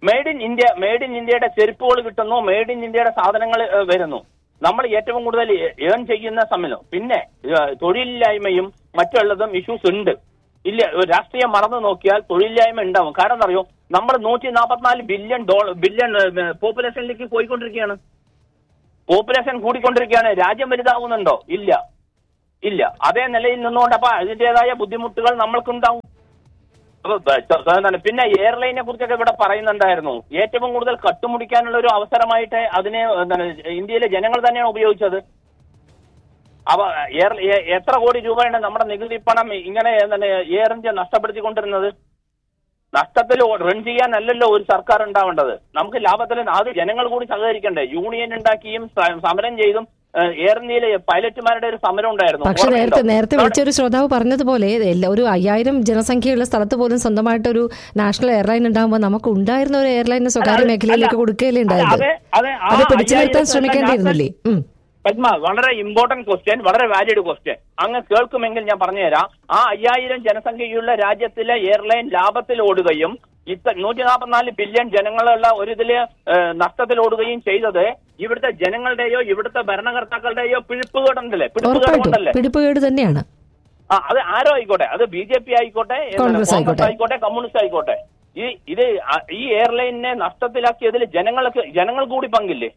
Made in India made in ഇന്ത്യയുടെ ചെരുപ്പുകൾ കിട്ടുന്നു, മെയ്ഡ് ഇൻ ഇന്ത്യയുടെ സാധനങ്ങൾ വരുന്നു. നമ്മൾ ഏറ്റവും കൂടുതൽ ഏൺ ചെയ്യുന്ന സമയം. പിന്നെ തൊഴിലില്ലായ്മയും മറ്റുള്ളതും ഇഷ്യൂസ് ഉണ്ട്. ഇല്ല, രാഷ്ട്രീയം മറന്നു നോക്കിയാൽ തൊഴിലില്ലായ്മ ഉണ്ടാവും. കാരണം എന്താ അറിയോ, നമ്മൾ നൂറ്റി നാൽപ്പത്തിനാല് ബില്യൺ ഡോളർ ബില്യൺ പോപ്പുലേഷനിലേക്ക് പോയിക്കൊണ്ടിരിക്കുകയാണ്. പോപ്പുലേഷൻ കൂടിക്കൊണ്ടിരിക്കുകയാണ്. രാജ്യം വലുതാവുന്നുണ്ടോ? ഇല്ല ഇല്ല അതേ നിലയിൽ നിന്നുകൊണ്ട് അപ്പൊ അതിൻ്റെതായ ബുദ്ധിമുട്ടുകൾ നമ്മൾക്കുണ്ടാവും. അപ്പൊ പിന്നെ എയർലൈനെ കുറിച്ചൊക്കെ ഇവിടെ പറയുന്നുണ്ടായിരുന്നു. ഏറ്റവും കൂടുതൽ കട്ടുമുടിക്കാനുള്ള ഒരു അവസരമായിട്ട് അതിനെ എന്താണ് ഇന്ത്യയിലെ ജനങ്ങൾ തന്നെയാണ് ഉപയോഗിച്ചത്. അപ്പൊ എയർ എത്ര കോടി രൂപയാണ് നമ്മുടെ നികുതി പണം ഇങ്ങനെ എന്താണ് എയർ ഇന്ത്യ നഷ്ടപ്പെടുത്തിക്കൊണ്ടിരുന്നത്? നഷ്ടത്തിൽ റൺ ചെയ്യാനല്ലല്ലോ ഒരു സർക്കാർ ഉണ്ടാവേണ്ടത്. നമുക്ക് ലാഭത്തിൽ അത് ജനങ്ങൾ കൂടി സഹകരിക്കണ്ടേ? യൂണിയൻ ഉണ്ടാക്കിയും സമരം ചെയ്തും എയർ ഇന്ത്യയിലെ പൈലറ്റുമാരുടെ ഒരു സമരം ഉണ്ടായിരുന്നു. പക്ഷെ നേരത്തെ നേരത്തെ വിളിച്ചൊരു ശ്രോതാവ് പറഞ്ഞതുപോലെ ഒരു അയ്യായിരം ജനസംഖ്യയുള്ള സ്ഥലത്ത് പോലും സ്വന്തമായിട്ടൊരു നാഷണൽ എയർലൈൻ ഉണ്ടാകുമ്പോൾ നമുക്ക് ഉണ്ടായിരുന്ന ഒരു എയർലൈന് സ്വകാര്യ മേഖലയിലേക്ക് കൊടുക്കുകയല്ലേ ഉണ്ടായത്? അത് പിടിച്ചു നിർത്താൻ ശ്രമിക്കേണ്ടിയിരുന്നില്ലേ? പത്മ, വളരെ ഇമ്പോർട്ടന്റ് ക്വസ്റ്റ്യൻ, വളരെ വാലിഡ് ക്വസ്റ്റ്യൻ. അങ്ങ് കേൾക്കുമെങ്കിൽ ഞാൻ പറഞ്ഞുതരാം. ആ അയ്യായിരം ജനസംഖ്യയുള്ള രാജ്യത്തിലെ എയർലൈൻ ലാഭത്തിൽ ഓടുകയും ഇത്ര നൂറ്റി നാൽപ്പത്തിനാല് ബില്യൺ ജനങ്ങളുള്ള ഒരു ഇതില് നഷ്ടത്തിൽ ഓടുകയും ചെയ്തത് ഇവിടുത്തെ ജനങ്ങളുടെയോ ഇവിടുത്തെ ഭരണകർത്താക്കളുടെയോ പിടിപ്പുകേടുണ്ടല്ലേ? പിടിപ്പുകേടുണ്ടല്ലേ? പിടിപ്പുകേട് തന്നെയാണ്. ആ അത് ആരോ ആയിക്കോട്ടെ, അത് ബി ജെ പി ആയിക്കോട്ടെ, കോൺഗ്രസ് ആയിക്കോട്ടെ, കമ്മ്യൂണിസ്റ്റ് ആയിക്കോട്ടെ, ഈ ഇത് ഈ എയർലൈനിനെ നഷ്ടത്തിലാക്കിയതിൽ ജനങ്ങൾക്ക് ജനങ്ങൾ കൂടി പങ്കില്ലേ?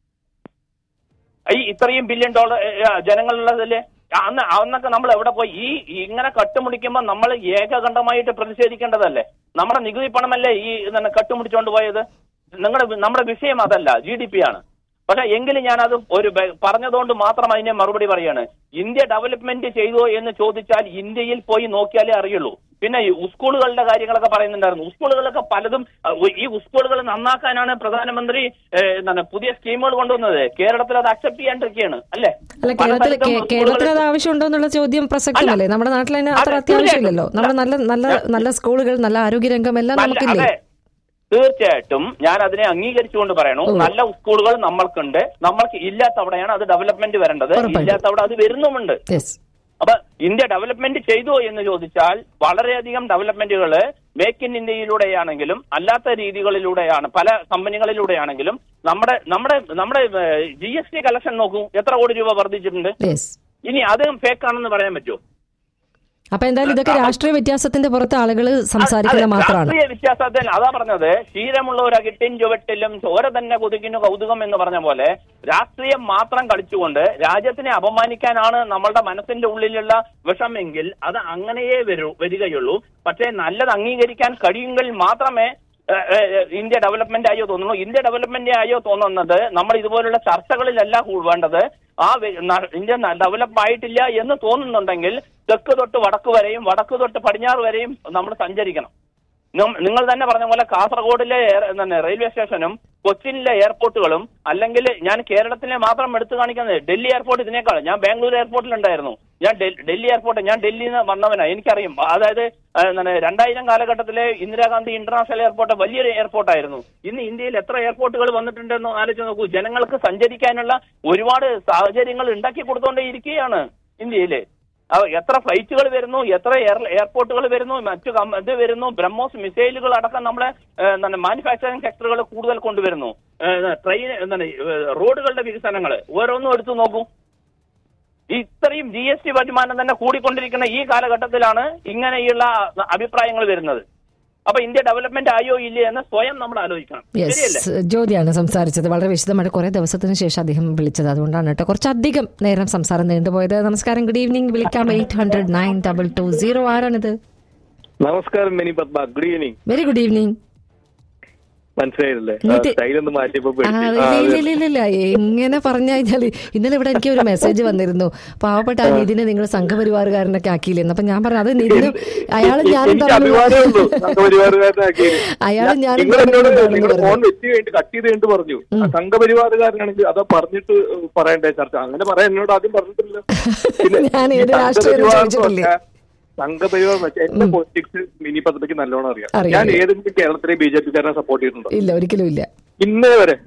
ഈ ഇത്രയും ബില്യൺ ഡോളർ ജനങ്ങളുള്ളതില് അന്ന് അന്നൊക്കെ നമ്മൾ എവിടെ പോയി? ഈ ഇങ്ങനെ കട്ടുമുടിക്കുമ്പോൾ നമ്മൾ ഏകകണ്ഠമായിട്ട് പ്രതിഷേധിക്കേണ്ടതല്ലേ? നമ്മുടെ നികുതി പണമല്ലേ ഈ കട്ടുമുടിച്ചോണ്ട് പോയത്? നിങ്ങളുടെ നമ്മുടെ വിഷയം അതല്ല, ജി ഡി പി ആണ്. പക്ഷെ എങ്കിലും ഞാനത് ഒരു പറഞ്ഞതുകൊണ്ട് മാത്രം അതിനെ മറുപടി പറയാണ്. ഇന്ത്യ ഡെവലപ്മെന്റ് ചെയ്തോ എന്ന് ചോദിച്ചാൽ ഇന്ത്യയിൽ പോയി നോക്കിയാലേ അറിയുള്ളൂ. പിന്നെ ഈ സ്കൂളുകളുടെ കാര്യങ്ങളൊക്കെ പറയുന്നുണ്ടായിരുന്നു. സ്കൂളുകളൊക്കെ പലതും ഈ സ്കൂളുകൾ നന്നാക്കാനാണ് പ്രധാനമന്ത്രി എന്താണ് പുതിയ സ്കീമുകൾ കൊണ്ടുവന്നത്. കേരളത്തിൽ അത് അക്സെപ്റ്റ് ചെയ്യാണ്ടിരിക്കുകയാണ് അല്ലേ? കേരളത്തിൽ അത് ആവശ്യമുണ്ടോ എന്നുള്ള ചോദ്യം പ്രസക്തമല്ലേ? നമ്മുടെ നാട്ടിൽ അതിന് അത്ര അത്യാവശ്യമില്ലല്ലോ. നമ്മുടെ നല്ല നല്ല നല്ല സ്കൂളുകൾ, നല്ല ആരോഗ്യരംഗം എല്ലാം നമുക്കില്ലേ? തീർച്ചയായിട്ടും ഞാൻ അതിനെ അംഗീകരിച്ചുകൊണ്ട് പറയണു. നല്ല സ്കൂളുകൾ നമ്മൾക്കുണ്ട്. നമ്മൾക്ക് ഇല്ലാത്തവിടെയാണ് അത് ഡെവലപ്മെന്റ് വരേണ്ടത്. ഇല്ലാത്തവിടെ അത് വരുന്നുമുണ്ട്. അപ്പൊ ഇന്ത്യ ഡെവലപ്മെന്റ് ചെയ്തു എന്ന് ചോദിച്ചാൽ വളരെയധികം ഡെവലപ്മെന്റുകൾ മേക്ക് ഇൻ ഇന്ത്യയിലൂടെയാണെങ്കിലും അല്ലാത്ത രീതികളിലൂടെയാണ്, പല കമ്പനികളിലൂടെയാണെങ്കിലും നമ്മുടെ നമ്മുടെ നമ്മുടെ ജി എസ് ടി കളക്ഷൻ നോക്കൂ, എത്ര കോടി രൂപ വർദ്ധിച്ചിട്ടുണ്ട്. ഇനി അതും ഫേക്ക് ആണെന്ന് പറയാൻ പറ്റുമോ? അപ്പൊ എന്തായാലും ഇതൊക്കെ രാഷ്ട്രീയ വ്യത്യാസത്തിന്റെ പുറത്ത് ആളുകൾ സംസാരിക്കുന്നത് മാത്രമാണ്. രാഷ്ട്രീയ വ്യത്യാസത്തിൽ അതാ പറഞ്ഞത്, ക്ഷീരമുള്ള ഒരു അകിട്ടിൻ ചുവട്ടിലും ചോര തന്നെ കൊതിക്കുന്നു കൗതുകം എന്ന് പറഞ്ഞ പോലെ രാഷ്ട്രീയം മാത്രം കളിച്ചുകൊണ്ട് രാജ്യത്തിനെ അപമാനിക്കാനാണ് നമ്മളുടെ മനസ്സിന്റെ ഉള്ളിലുള്ള വിഷമെങ്കിൽ അത് അങ്ങനെയേ വരൂ വരികയുള്ളൂ. പക്ഷേ നല്ലത് അംഗീകരിക്കാൻ കഴിയുമെങ്കിൽ മാത്രമേ ഇന്ത്യ ഡെവലപ്മെന്റ് ആയോ തോന്നുന്നു. ഇന്ത്യ ഡെവലപ്മെന്റ് ആയോ തോന്നുന്നത് നമ്മൾ ഇതുപോലുള്ള ചർച്ചകളിലല്ല വേണ്ടത്. ആ ഇന്ത്യ ഡെവലപ്പ് ആയിട്ടില്ല എന്ന് തോന്നുന്നുണ്ടെങ്കിൽ തെക്ക് തൊട്ട് വടക്ക് വരെയും വടക്ക് തൊട്ട് പടിഞ്ഞാറ് വരെയും നമ്മൾ സഞ്ചരിക്കണം. നിങ്ങൾ തന്നെ പറഞ്ഞ പോലെ കാസർഗോഡിലെ റെയിൽവേ സ്റ്റേഷനും കൊച്ചിനിലെ എയർപോർട്ടുകളും, അല്ലെങ്കിൽ ഞാൻ കേരളത്തിലെ മാത്രം എടുത്തു കാണിക്കുന്നത് ഡൽഹി എയർപോർട്ട് ഇതിനേക്കാൾ. ഞാൻ ബാംഗ്ലൂർ എയർപോർട്ടിലുണ്ടായിരുന്നു. ഞാൻ ഡൽഹി എയർപോർട്ട് ഞാൻ ഡൽഹിയിൽ നിന്ന് വന്നവനാണ്, എനിക്കറിയാം. അതായത് രണ്ടായിരം കാലഘട്ടത്തിലെ ഇന്ദിരാഗാന്ധി ഇന്റർനാഷണൽ എയർപോർട്ട് വലിയൊരു എയർപോർട്ടായിരുന്നു. ഇന്ന് ഇന്ത്യയിൽ എത്ര എയർപോർട്ടുകൾ വന്നിട്ടുണ്ടെന്ന് ആലോചിച്ച് നോക്കൂ. ജനങ്ങൾക്ക് സഞ്ചരിക്കാനുള്ള ഒരുപാട് സാഹചര്യങ്ങൾ ഉണ്ടാക്കി കൊടുത്തുകൊണ്ടേ ഇരിക്കുകയാണ് ഇന്ത്യയില്. എത്ര ഫ്ലൈറ്റുകൾ വരുന്നു, എത്ര എയർ എയർപോർട്ടുകൾ വരുന്നു, മറ്റു ഇത് വരുന്നു. ബ്രഹ്മോസ് മിസൈലുകൾ അടക്കം നമ്മളെ എന്താണ് മാനുഫാക്ചറിംഗ് സെക്ടറുകൾ കൂടുതൽ കൊണ്ടുവരുന്നു. ട്രെയിൻ എന്താണ് റോഡുകളുടെ വികസനങ്ങൾ ഓരോന്നും എടുത്തു നോക്കൂ. ഇത്രയും ജി എസ് ടി വരുമാനം തന്നെ കൂടിക്കൊണ്ടിരിക്കുന്ന ഈ കാലഘട്ടത്തിലാണ് ഇങ്ങനെയുള്ള അഭിപ്രായങ്ങൾ വരുന്നത്. അപ്പൊ ഇന്ത്യ ഡെവലപ്മെന്റ് ആയോ ഇല്ലേ എന്ന് സ്വയം നമ്മൾ ആലോചിക്കണം. ജ്യോതിയാണ് സംസാരിച്ചത്. വളരെ വിശദമായിട്ട് കുറെ ദിവസത്തിന് ശേഷം അദ്ദേഹം വിളിച്ചത്, അതുകൊണ്ടാണ് കേട്ടോ കുറച്ചധികം നേരം സംസാരം നീണ്ടുപോയത്. നമസ്കാരം, ഗുഡ് ഈവനിംഗ്. വിളിക്കാം eight hundred nine double two zero. ആരാണിത്? നമസ്കാരം mini Padma, good evening. Very good evening. മനസ്സിലായില്ലേ? ഇല്ല, എങ്ങനെ പറഞ്ഞു കഴിഞ്ഞാല് ഇന്നലെ ഇവിടെ എനിക്ക് ഒരു മെസ്സേജ് വന്നിരുന്നു, പാവപ്പെട്ട ആ നിതിനെ നിങ്ങൾ സംഘപരിവാറുകാരനൊക്കെ ആക്കിയില്ലെന്ന്. അപ്പൊ ഞാൻ പറഞ്ഞു അത് നിതിനും അയാളും ഞാനും അയാളും ഞാനും ഫോൺ വെച്ച് കഴിഞ്ഞിട്ട് കട്ട് ചെയ്ത് കഴിഞ്ഞിട്ട് പറഞ്ഞു സംഘപരിവാറുകാരനാണെങ്കിൽ അതാ പറഞ്ഞിട്ട് പറയണ്ടേ ചർച്ച. അങ്ങനെ പറയാൻ എന്നോട് ആദ്യം പറഞ്ഞിട്ടില്ല. ഞാൻ ഏത് രാഷ്ട്രീയം ചോദിച്ചിട്ടില്ല. സംഘപരിവാർ എന്റെ പൊളിറ്റിക്സ് മിനി പദ്ധതിക്ക് നല്ലോണം അറിയാം. ഞാൻ ഏതെങ്കിലും കേരളത്തിലെ ബി ജെ പിക്കാരനെ സപ്പോർട്ട് ചെയ്തിട്ടുണ്ടോ? ഇല്ല, ഒരിക്കലും ഇല്ല. ഇന്നേ വരെ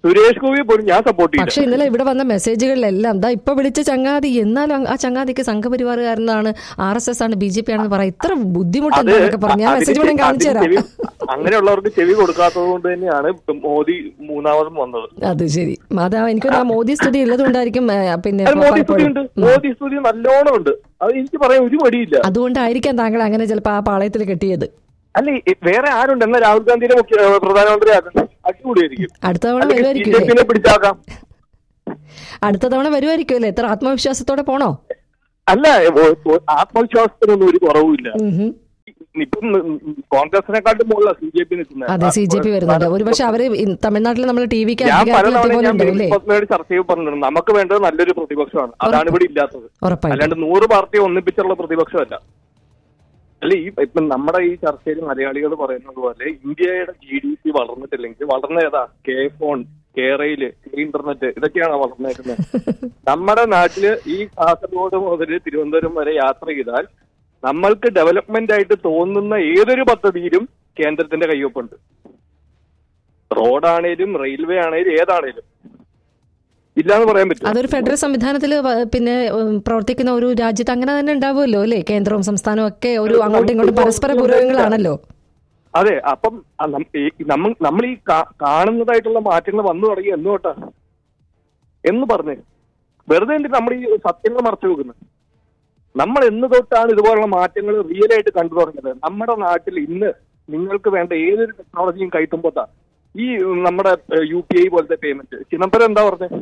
സുരേഷ് ഗോപിയെ പോലും ഞാൻ സപ്പോർട്ട് ചെയ്യും. പക്ഷെ ഇന്നലെ ഇവിടെ വന്ന മെസ്സേജുകളിലെല്ലാം ദാ ഇപ്പൊ വിളിച്ച ചങ്ങാതി, എന്നാലും ആ ചങ്ങാതിക്ക് സംഘപരിവാറുകാരനാണ്, ആർ എസ് എസ് ആണ്, ബി ജെ പി ആണെന്ന് പറയാം. ഇത്ര ബുദ്ധിമുട്ടെന്നൊക്കെ പറഞ്ഞു. ഞാൻ മെസ്സേജ് വേണം കാണിച്ചു തരാം. അങ്ങനെയുള്ളവർക്ക് ചെവി കൊടുക്കാത്തത് കൊണ്ട് തന്നെയാണ് മോദി മൂന്നാമതും വന്നത്. അത് ശരി, അതാ എനിക്ക് മോദി സ്തുതി ഉള്ളത് കൊണ്ടായിരിക്കും. പിന്നെ മോദി സ്തുതി ഉണ്ട്, മോദി സ്തുതി നല്ലോണം ഉണ്ട്. അത് എനിക്ക് പറയാൻ ഒരു മടിയില്ല. അതുകൊണ്ടായിരിക്കാം താങ്കൾ അങ്ങനെ ചിലപ്പോ ആ പാളയത്തിൽ കെട്ടിയത്. അല്ല, വേറെ ആരുണ്ട്? എന്നാൽ രാഹുൽ ഗാന്ധിയുടെ മുഖ്യ പ്രധാനമന്ത്രി ആക്കണം, അടിപൊളിയായിരിക്കും. അടുത്ത തവണ വരുമായിരിക്കും, പിടിച്ചാക്കാം. അടുത്ത തവണ വരുമായിരിക്കും അല്ലേ? എത്ര ആത്മവിശ്വാസത്തോടെ പോണോ? അല്ല, ആത്മവിശ്വാസത്തിനൊന്നും ഒരു കുറവുമില്ല. ഇപ്പം കോൺഗ്രസിനെക്കാട്ടും മുകളിൽ സി ജെ പി നിൽക്കുന്നത്. അതെ, സി ജെ പി വരുന്നുണ്ട്. ഒരു പക്ഷെ അവര് തമിഴ്നാട്ടിൽ നമ്മൾ ടി വിക്ക് ഞാൻ പലതവണ ഞാൻ ചർച്ച ചെയ്ത് പറഞ്ഞിട്ടുണ്ട്, നമുക്ക് വേണ്ടത് നല്ലൊരു പ്രതിപക്ഷമാണ്. അതാണ് ഇവിടെ ഇല്ലാത്തത്. അല്ലാണ്ട് നൂറ് പാർട്ടിയെ ഒന്നിപ്പിച്ചുള്ള പ്രതിപക്ഷമല്ല. അല്ല, ഈ ഇപ്പം നമ്മുടെ ഈ ചർച്ചയിൽ മലയാളികൾ പറയുന്നത് പോലെ ഇന്ത്യയുടെ ജി ഡി പി വളർന്നിട്ടില്ലെങ്കിൽ വളർന്ന ഏതാ? K phone, K rail, K internet, ഇതൊക്കെയാണ് വളർന്നേക്കുന്നത്. നമ്മുടെ നാട്ടില് ഈ കാസർഗോഡ് മുതൽ തിരുവനന്തപുരം വരെ യാത്ര ചെയ്താൽ നമ്മൾക്ക് ഡെവലപ്മെന്റ് ആയിട്ട് തോന്നുന്ന ഏതൊരു പദ്ധതിയിലും കേന്ദ്രത്തിന്റെ കയ്യൊപ്പുണ്ട്. റോഡാണേലും റെയിൽവേ ആണേലും ഏതാണേലും ഇല്ലാന്ന് പറയാൻ പറ്റും. അതൊരു ഫെഡറൽ സംവിധാനത്തിൽ പിന്നെ പ്രവർത്തിക്കുന്ന ഒരു രാജ്യത്ത് അങ്ങനെ തന്നെ ഉണ്ടാവുമല്ലോ അല്ലേ? കേന്ദ്രവും സംസ്ഥാനവും ഒക്കെ ഒരു അങ്ങോട്ടും ഇങ്ങോട്ടും പരസ്പര പൂരകങ്ങളാണല്ലോ. അതെ, അപ്പം നമ്മൾ ഈ കാണുന്നതായിട്ടുള്ള മാറ്റങ്ങൾ വന്നു തുടങ്ങി എന്ന് തൊട്ടാ എന്ന് പറഞ്ഞ് വെറുതെ എന്തിട്ട് നമ്മൾ ഈ സത്യങ്ങൾ മറച്ചു വെക്കുന്നത്? നമ്മൾ എന്ന് തൊട്ടാണ് ഇതുപോലുള്ള മാറ്റങ്ങൾ റിയൽ ആയിട്ട് കണ്ടു തുടങ്ങിയത്? നമ്മുടെ നാട്ടിൽ ഇന്ന് നിങ്ങൾക്ക് വേണ്ട ഏതൊരു ടെക്നോളജിയും കൈത്തുമ്പോത്താ ഈ നമ്മുടെ യു പി ഐ പോലത്തെ പേയ്മെന്റ്. ചിദംബരം എന്താ പറഞ്ഞത്?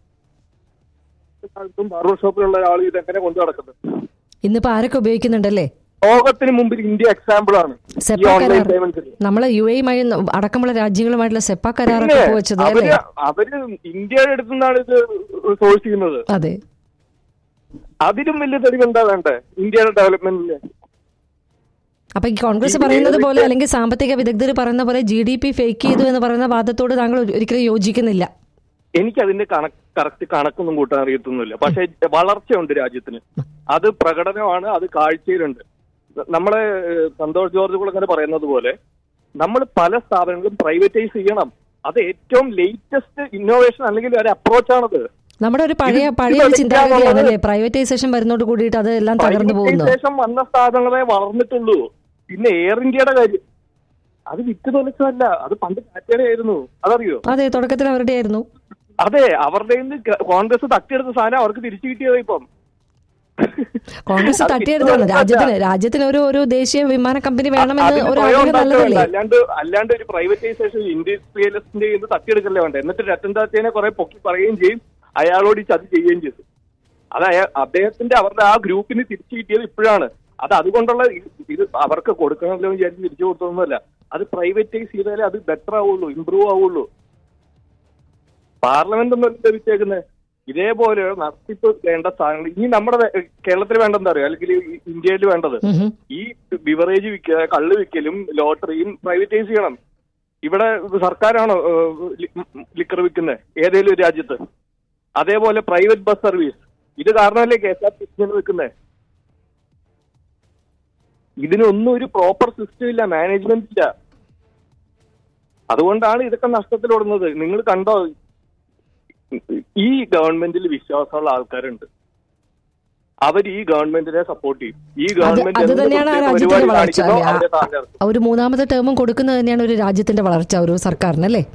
ബാർബർ ഷോപ്പിലുള്ള ആൾ ഇതെങ്ങനെ കൊണ്ടു നടക്കുന്നത്? ഇന്നിപ്പോ ആരൊക്കെ ഉപയോഗിക്കുന്നുണ്ടല്ലേ? ലോകത്തിന് മുമ്പിൽ ഇന്ത്യ എക്സാമ്പിൾ ആണ്. നമ്മളെ യു എയുമായി അടക്കമുള്ള രാജ്യങ്ങളുമായിട്ടുള്ള സെപ്പ കരാറൊക്കെ വെച്ചത് അവര് ഇന്ത്യയുടെ അടുത്തു നിന്നാണ് ഇത് സോഴ്സ് ചെയ്യുന്നത്. അതെ, അതിലും വലിയ തെളിവ് എന്താ വേണ്ടേ ഇന്ത്യയുടെ ഡെവലപ്മെന്റിന്? അപ്പൊ ഈ കോൺഗ്രസ് പറയുന്നത് പോലെ അല്ലെങ്കിൽ സാമ്പത്തിക വിദഗ്ധർ പറയുന്ന പോലെ ജി ഡി പി ഫേക്ക് ചെയ്തു എന്ന് പറയുന്ന വാദത്തോട് താങ്കൾ ഒരിക്കലും യോജിക്കുന്നില്ല? എനിക്ക് അതിന്റെ കണക്ക് കറക്റ്റ് കണക്കൊന്നും കൂട്ടാൻ അറിയത്തൊന്നുമില്ല. പക്ഷെ വളർച്ചയുണ്ട് രാജ്യത്തിന്, അത് പ്രകടനമാണ്, അത് കാഴ്ചയിലുണ്ട്. നമ്മളെ സന്തോഷ് ജോർജ് കുളങ്ങനെ പറയുന്നത് പോലെ നമ്മൾ പല സ്ഥാപനങ്ങളും പ്രൈവറ്റൈസ് ചെയ്യണം. അത് ഏറ്റവും ലേറ്റസ്റ്റ് ഇന്നോവേഷൻ അല്ലെങ്കിൽ ഒരു അപ്രോച്ചാണത്. നമ്മുടെ ഒരു പഴയ പഴയ ചിന്താഗതിയാണല്ലേ പ്രൈവറ്റൈസേഷൻ വരുന്നോട് കൂടിയിട്ട് അത് എല്ലാം തകർന്നു പോകുന്നു. പ്രൈവറ്റൈസേഷൻ വന്ന സ്ഥാപനങ്ങളെ വളർന്നിട്ടുള്ളൂ. പിന്നെ എയർ ഇന്ത്യയുടെ കാര്യം അത് വിറ്റ് തൊലച്ചതല്ല, അത് പണ്ട് ടാറ്റയുടെ ആയിരുന്നു, അതറിയോ? അതെ, തുടക്കത്തിൽ അവരുടെ ആയിരുന്നു. അതെ, അവരുടെ കോൺഗ്രസ് തട്ടിയെടുത്ത സാധനം അവർക്ക് തിരിച്ചു കിട്ടിയത്. ഇപ്പം കോൺഗ്രസ് തട്ടിയെടുത്താണ്. രാജ്യത്തിന് രാജ്യത്തിന് ഒരു ഒരു ദേശീയ വിമാന കമ്പനി വേണമെന്ന് ഒരു ആഗ്രഹം നല്ലതല്ലേ? അല്ലാണ്ട് അല്ലാണ്ട് ഒരു പ്രൈവറ്റൈസേഷൻ ഇൻഡസ്ട്രിയലിസ്റ്റിന്റെ ഇത് തട്ടിയെടുക്കല്ലേ വേണ്ട. എന്നിട്ട് രത്തൻ ടാറ്റയെ കുറെ പൊക്കി പറയുകയും ചെയ്യും, അയാളോട് ചതി ചെയ്യുകയും ചെയ്തു. അത് അദ്ദേഹത്തിന്റെ അവരുടെ ആ ഗ്രൂപ്പിന് തിരിച്ചു കിട്ടിയത് ഇപ്പോഴാണ്. അത് അതുകൊണ്ടുള്ള ഇത് അവർക്ക് കൊടുക്കണമല്ലോ വിചാരിച്ച് തിരിച്ചു കൊടുത്തതൊന്നുമല്ല. അത് പ്രൈവറ്റൈസ് ചെയ്താലേ അത് ബെറ്റർ ആവുള്ളൂ, ഇമ്പ്രൂവ് ആവുള്ളൂ. പാർലമെന്റ് ഒന്നും ലഭിച്ചേക്കുന്നത് ഇതേപോലെ നടത്തിപ്പ് വേണ്ട സാധനങ്ങൾ ഇനി നമ്മുടെ കേരളത്തിൽ വേണ്ടെന്താ അറിയോ, അല്ലെങ്കിൽ ഇന്ത്യയിൽ വേണ്ടത് ഈ ബിവറേജ് വിൽക്കുക, കള്ള് വിൽക്കലും ലോട്ടറിയും പ്രൈവറ്റൈസ് ചെയ്യണം. ഇവിടെ സർക്കാരാണോ ലിക്കർ വിൽക്കുന്നത് ഏതെങ്കിലും ഒരു രാജ്യത്ത്? അതേപോലെ പ്രൈവറ്റ് ബസ് സർവീസ്, ഇത് കാരണമല്ലേ K S R T C വെക്കുന്നത്. ഇതിനൊന്നും ഒരു പ്രോപ്പർ സിസ്റ്റം ഇല്ല, മാനേജ്മെന്റ് ഇല്ല. അതുകൊണ്ടാണ് ഇതൊക്കെ നഷ്ടത്തിലോടുന്നത്. നിങ്ങൾ കണ്ടോ, ഈ ഗവൺമെന്റിൽ വിശ്വാസമുള്ള ആൾക്കാരുണ്ട്, അവർ ഈ ഗവൺമെന്റിനെ സപ്പോർട്ട് ചെയ്യും. ഈ ഗവൺമെന്റ് ഒരു മൂന്നാമത്തെ ടേമും കൊടുക്കുന്നത് തന്നെയാണ് ഒരു രാജ്യത്തിന്റെ വളർച്ച, ഒരു സർക്കാരിനല്ലേ?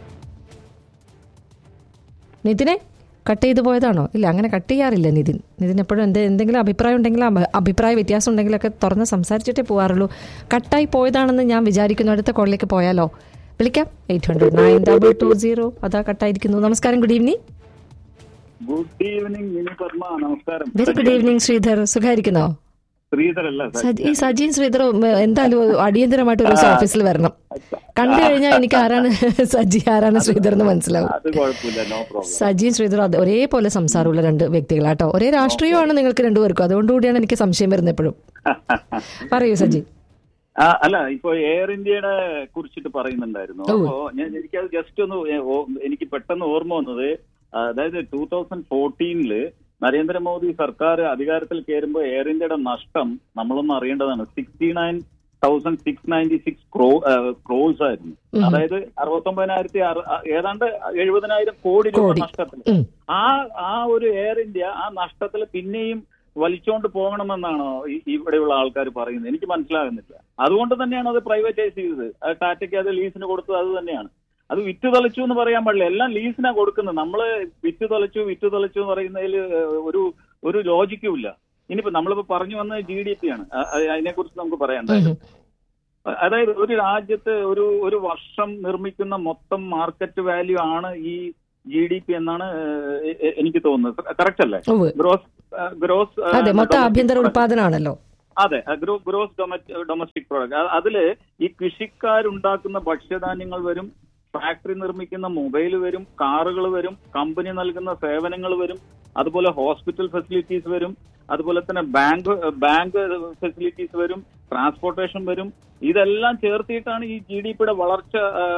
നിതിനെ കട്ട് ചെയ്തു പോയതാണോ? ഇല്ല, അങ്ങനെ കട്ട് ചെയ്യാറില്ല നിതിൻ. നിതിൻ എപ്പോഴും എന്ത് എന്തെങ്കിലും അഭിപ്രായം ഉണ്ടെങ്കിൽ അഭിപ്രായ വ്യത്യാസം ഉണ്ടെങ്കിലൊക്കെ തുറന്ന് സംസാരിച്ചിട്ടേ പോകാറുള്ളൂ. കട്ടായി പോയതാണെന്ന് ഞാൻ വിചാരിക്കുന്നു. അടുത്ത കോളിലേക്ക് പോയാലോ? വിളിക്കാം. Eight hundred nine double two zero. അതാ കട്ടായിരിക്കുന്നു. നമസ്കാരം, good evening. Good evening Padma. നമസ്കാരം. Very good evening Sridhar. സുഖായിരിക്കുന്നോ? ഈ സജിൻ ശ്രീധർ എന്തായാലും അടിയന്തരമായിട്ട് ഒരു ദിവസം ഓഫീസിൽ വരണം. കണ്ടു കഴിഞ്ഞാൽ എനിക്ക് ആരാണ് സജി ആരാണ് ശ്രീധർ എന്ന് മനസ്സിലാവും. സജിൻ ശ്രീധർ ഒരേപോലെ സംസാരമുള്ള രണ്ട് വ്യക്തികളാട്ടോ. ഒരേ രാഷ്ട്രീയമാണ് നിങ്ങൾക്ക് രണ്ടുപേർക്കും. അതുകൊണ്ടുകൂടിയാണ് എനിക്ക് സംശയം വരുന്നത് എപ്പോഴും. പറയൂ സജി. അല്ല, ഇപ്പൊ എയർ ഇന്ത്യയുടെ കുറിച്ചിട്ട് പറയുന്നുണ്ടായിരുന്നു. അപ്പോ ഞാൻ എനിക്കത് ജസ്റ്റ് ഒന്ന് എനിക്ക് പെട്ടെന്ന് ഓർമ്മ വന്നത്, അതായത് ടൂ തൗസൻഡ് ഫോർട്ടീനില് നരേന്ദ്രമോദി സർക്കാർ അധികാരത്തിൽ കയറുമ്പോൾ എയർ ഇന്ത്യയുടെ നഷ്ടം നമ്മളൊന്ന് അറിയേണ്ടതാണ്. Sixty nine thousand six ninety six ക്രോ ക്രോസ് ആയിരുന്നു. അതായത് അറുപത്തൊമ്പതിനായിരത്തി ഏതാണ്ട് എഴുപതിനായിരം കോടി രൂപ നഷ്ടത്തിൽ. ആ ആ ഒരു എയർ ഇന്ത്യ ആ നഷ്ടത്തിൽ പിന്നെയും വലിച്ചോണ്ട് പോകണമെന്നാണോ ഇവിടെയുള്ള ആൾക്കാർ പറയുന്നത്? എനിക്ക് മനസ്സിലാകുന്നില്ല. അതുകൊണ്ട് തന്നെയാണ് അത് പ്രൈവറ്റൈസ് ചെയ്തത്. അത് ടാറ്റയ്ക്ക് അത് ലീസിന് കൊടുത്തത് അത് തന്നെയാണ്. അത് വിറ്റ് തൊലച്ചു എന്ന് പറയാൻ പാടില്ല, എല്ലാം ലീസിനാ കൊടുക്കുന്നത്. നമ്മള് വിറ്റ് തൊലച്ചു വിറ്റ് തൊലച്ചു എന്ന് പറയുന്നതിൽ ഒരു ഒരു ലോജിക്കും ഇല്ല. ഇനിയിപ്പോ നമ്മളിപ്പോ പറഞ്ഞു വന്നത് ജി ഡി പി ആണ്, അതിനെക്കുറിച്ച് നമുക്ക് പറയാനുണ്ടായിരുന്നു. അതായത് ഒരു രാജ്യത്ത് ഒരു ഒരു വർഷം നിർമ്മിക്കുന്ന മൊത്തം മാർക്കറ്റ് വാല്യൂ ആണ് ഈ ജി ഡി പി എന്നാണ് എനിക്ക് തോന്നുന്നത്. കറക്റ്റ് അല്ലേ? ഗ്രോസ് ഗ്രോസ് മൊത്തം ആഭ്യന്തര ഉൽപാദനമാണല്ലോ. അതെ, ഗ്രോസ് ഡൊമസ്റ്റിക് പ്രോഡക്റ്റ്. അതില് ഈ കൃഷിക്കാരുണ്ടാക്കുന്ന ഭക്ഷ്യധാന്യങ്ങൾ വരും, ഫാക്ടറി നിർമ്മിക്കുന്ന മൊബൈൽ വരും, കാറുകൾ വരും, കമ്പനി നൽകുന്ന സേവനങ്ങൾ വരും, അതുപോലെ ഹോസ്പിറ്റൽ ഫെസിലിറ്റീസ് വരും, അതുപോലെ തന്നെ ബാങ്ക് ബാങ്ക് ഫെസിലിറ്റീസ് വരും, ട്രാൻസ്പോർട്ടേഷൻ വരും. ഇതെല്ലാം ചേർത്തിട്ടാണ് ഈ ജി ഡി പിയുടെ വളർച്ച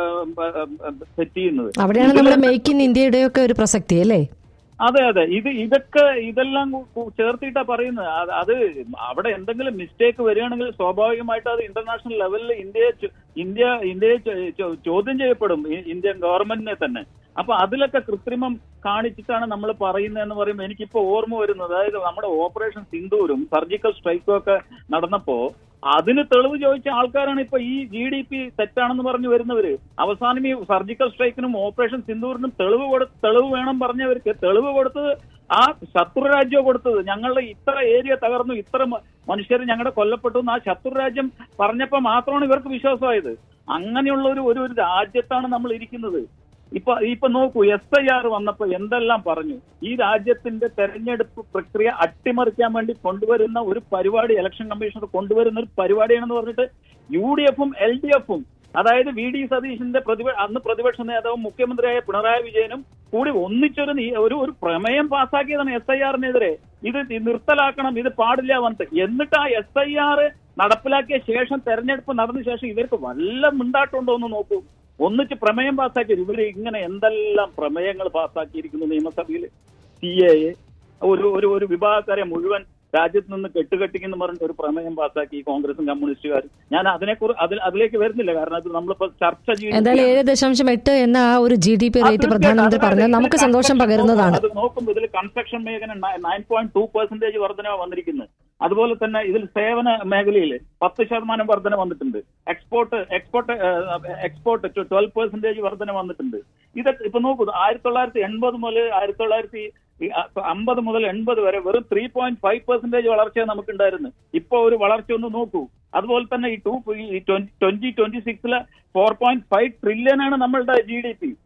സെറ്റ് ചെയ്യുന്നത്. അവിടെയാണ് നമ്മുടെ മേക്ക് ഇൻ ഇന്ത്യയുടെ ഒക്കെ ഒരു പ്രസക്തി അല്ലേ? അതെ അതെ, ഇത് ഇതൊക്കെ ഇതെല്ലാം ചേർത്തിട്ടാ പറയുന്നത്. അത് അവിടെ എന്തെങ്കിലും മിസ്റ്റേക്ക് വരികയാണെങ്കിൽ സ്വാഭാവികമായിട്ട് അത് ഇന്റർനാഷണൽ ലെവലിൽ ഇന്ത്യയെ ഇന്ത്യ ഇന്ത്യയെ ചോദ്യം ചെയ്യപ്പെടും, ഇന്ത്യൻ ഗവൺമെന്റിനെ തന്നെ. അപ്പൊ അതിലൊക്കെ കൃത്രിമം കാണിച്ചിട്ടാണ് നമ്മൾ പറയുന്നതെന്ന് പറയുമ്പോൾ എനിക്കിപ്പോ ഓർമ്മ വരുന്നത്, അതായത് നമ്മുടെ ഓപ്പറേഷൻ സിന്ദൂരും സർജിക്കൽ സ്ട്രൈക്കും ഒക്കെ നടന്നപ്പോ അതിന് തെളിവ് ചോദിച്ച ആൾക്കാരാണ് ഇപ്പൊ ഈ ജി ഡി പി തെറ്റാണെന്ന് പറഞ്ഞു വരുന്നവര്. അവസാനം ഈ സർജിക്കൽ സ്ട്രൈക്കിനും ഓപ്പറേഷൻ സിന്ദൂറിനും തെളിവ് കൊടു തെളിവ് വേണം പറഞ്ഞവർക്ക് തെളിവ് കൊടുത്തത് ആ ശത്രുരാജ്യം കൊടുത്തത്. ഞങ്ങളുടെ ഇത്ര ഏരിയ തകർന്നു, ഇത്ര മനുഷ്യർ ഞങ്ങളുടെ കൊല്ലപ്പെട്ടു എന്ന് ആ ശത്രുരാജ്യം പറഞ്ഞപ്പോ മാത്രമാണ് ഇവർക്ക് വിശ്വാസമായത്. അങ്ങനെയുള്ള ഒരു ഒരു രാജ്യത്താണ് നമ്മൾ ഇരിക്കുന്നത്. ഇപ്പൊ ഇപ്പൊ നോക്കൂ, എസ് ഐ ആർ വന്നപ്പോ എന്തെല്ലാം പറഞ്ഞു. ഈ രാജ്യത്തിന്റെ തെരഞ്ഞെടുപ്പ് പ്രക്രിയ അട്ടിമറിക്കാൻ വേണ്ടി കൊണ്ടുവരുന്ന ഒരു പരിപാടി, ഇലക്ഷൻ കമ്മീഷണർ കൊണ്ടുവരുന്ന ഒരു പരിപാടിയാണെന്ന് പറഞ്ഞിട്ട് യു ഡി എഫും എൽ ഡി എഫും, അതായത് വി ഡി സതീശന്റെ പ്രതിപ അന്ന് പ്രതിപക്ഷ നേതാവും മുഖ്യമന്ത്രിയായ പിണറായി വിജയനും കൂടി ഒന്നിച്ചൊരു ഒരു ഒരു പ്രമേയം പാസ്സാക്കിയതാണ് എസ് ഐ ആറിനെതിരെ. ഇത് നിർത്തലാക്കണം, ഇത് പാടില്ല വന്നിട്ട്. എന്നിട്ട് ആ എസ് ഐ ആർ നടപ്പിലാക്കിയ ശേഷം തെരഞ്ഞെടുപ്പ് നടന്ന ശേഷം ഇവർക്ക് വല്ല മിണ്ടാട്ടുണ്ടോ എന്ന് നോക്കൂ. ഒന്നിച്ച് പ്രമേയം പാസ്സാക്കിയത് ഇവര് ഇങ്ങനെ എന്തെല്ലാം പ്രമേയങ്ങൾ പാസ്സാക്കിയിരിക്കുന്നു നിയമസഭയിൽ. സി എ എ ഒരു ഒരു ഒരു വിഭാഗക്കാരെ മുഴുവൻ രാജ്യത്ത് നിന്ന് കെട്ടുകെട്ടിക്കെന്ന് പറഞ്ഞിട്ട് ഒരു പ്രമേയം പാസ്സാക്കി കോൺഗ്രസും കമ്മ്യൂണിസ്റ്റുകാരും. ഞാൻ അതിനെക്കുറിച്ച് അതിൽ അതിലേക്ക് വരുന്നില്ല, കാരണം അത് നമ്മളിപ്പോ ചർച്ച ചെയ്യുന്നത് ഏഴ് ദശാംശം എട്ട് എന്ന ആ ഒരു ജി ഡി പി റേറ്റ് പ്രധാനമന്ത്രി പറഞ്ഞത് നമുക്ക് സന്തോഷം പകരുന്നതാണ്. അത് നോക്കുമ്പോൾ ഇതിൽ കൺസ്ട്രക്ഷൻ മേഖല നയൻ പോയിന്റ് ടു പെർസെന്റേജ് വർധന വന്നിരിക്കുന്നത്. അതുപോലെ തന്നെ ഇതിൽ സേവന മേഖലയിൽ പത്ത് ശതമാനം വർധന വന്നിട്ടുണ്ട്. Export export export twelve percentage വർധന വന്നിട്ടുണ്ട്. ഇതൊക്കെ ഇപ്പൊ നോക്കൂ, ആയിരത്തി തൊള്ളായിരത്തി എൺപത് മുതൽ ആയിരത്തി തൊള്ളായിരത്തി അമ്പത് മുതൽ എൺപത് വരെ വെറും ത്രീ പോയിന്റ് ഫൈവ് പെർസെന്റേജ് വളർച്ചയാണ് നമുക്കുണ്ടായിരുന്നു. ഇപ്പൊ ഒരു വളർച്ച ഒന്ന് നോക്കൂ. അതുപോലെ തന്നെ ഈ to twenty twenty സിക്സിലെ four point five trillion ആണ് നമ്മളുടെ ജി ഡി പി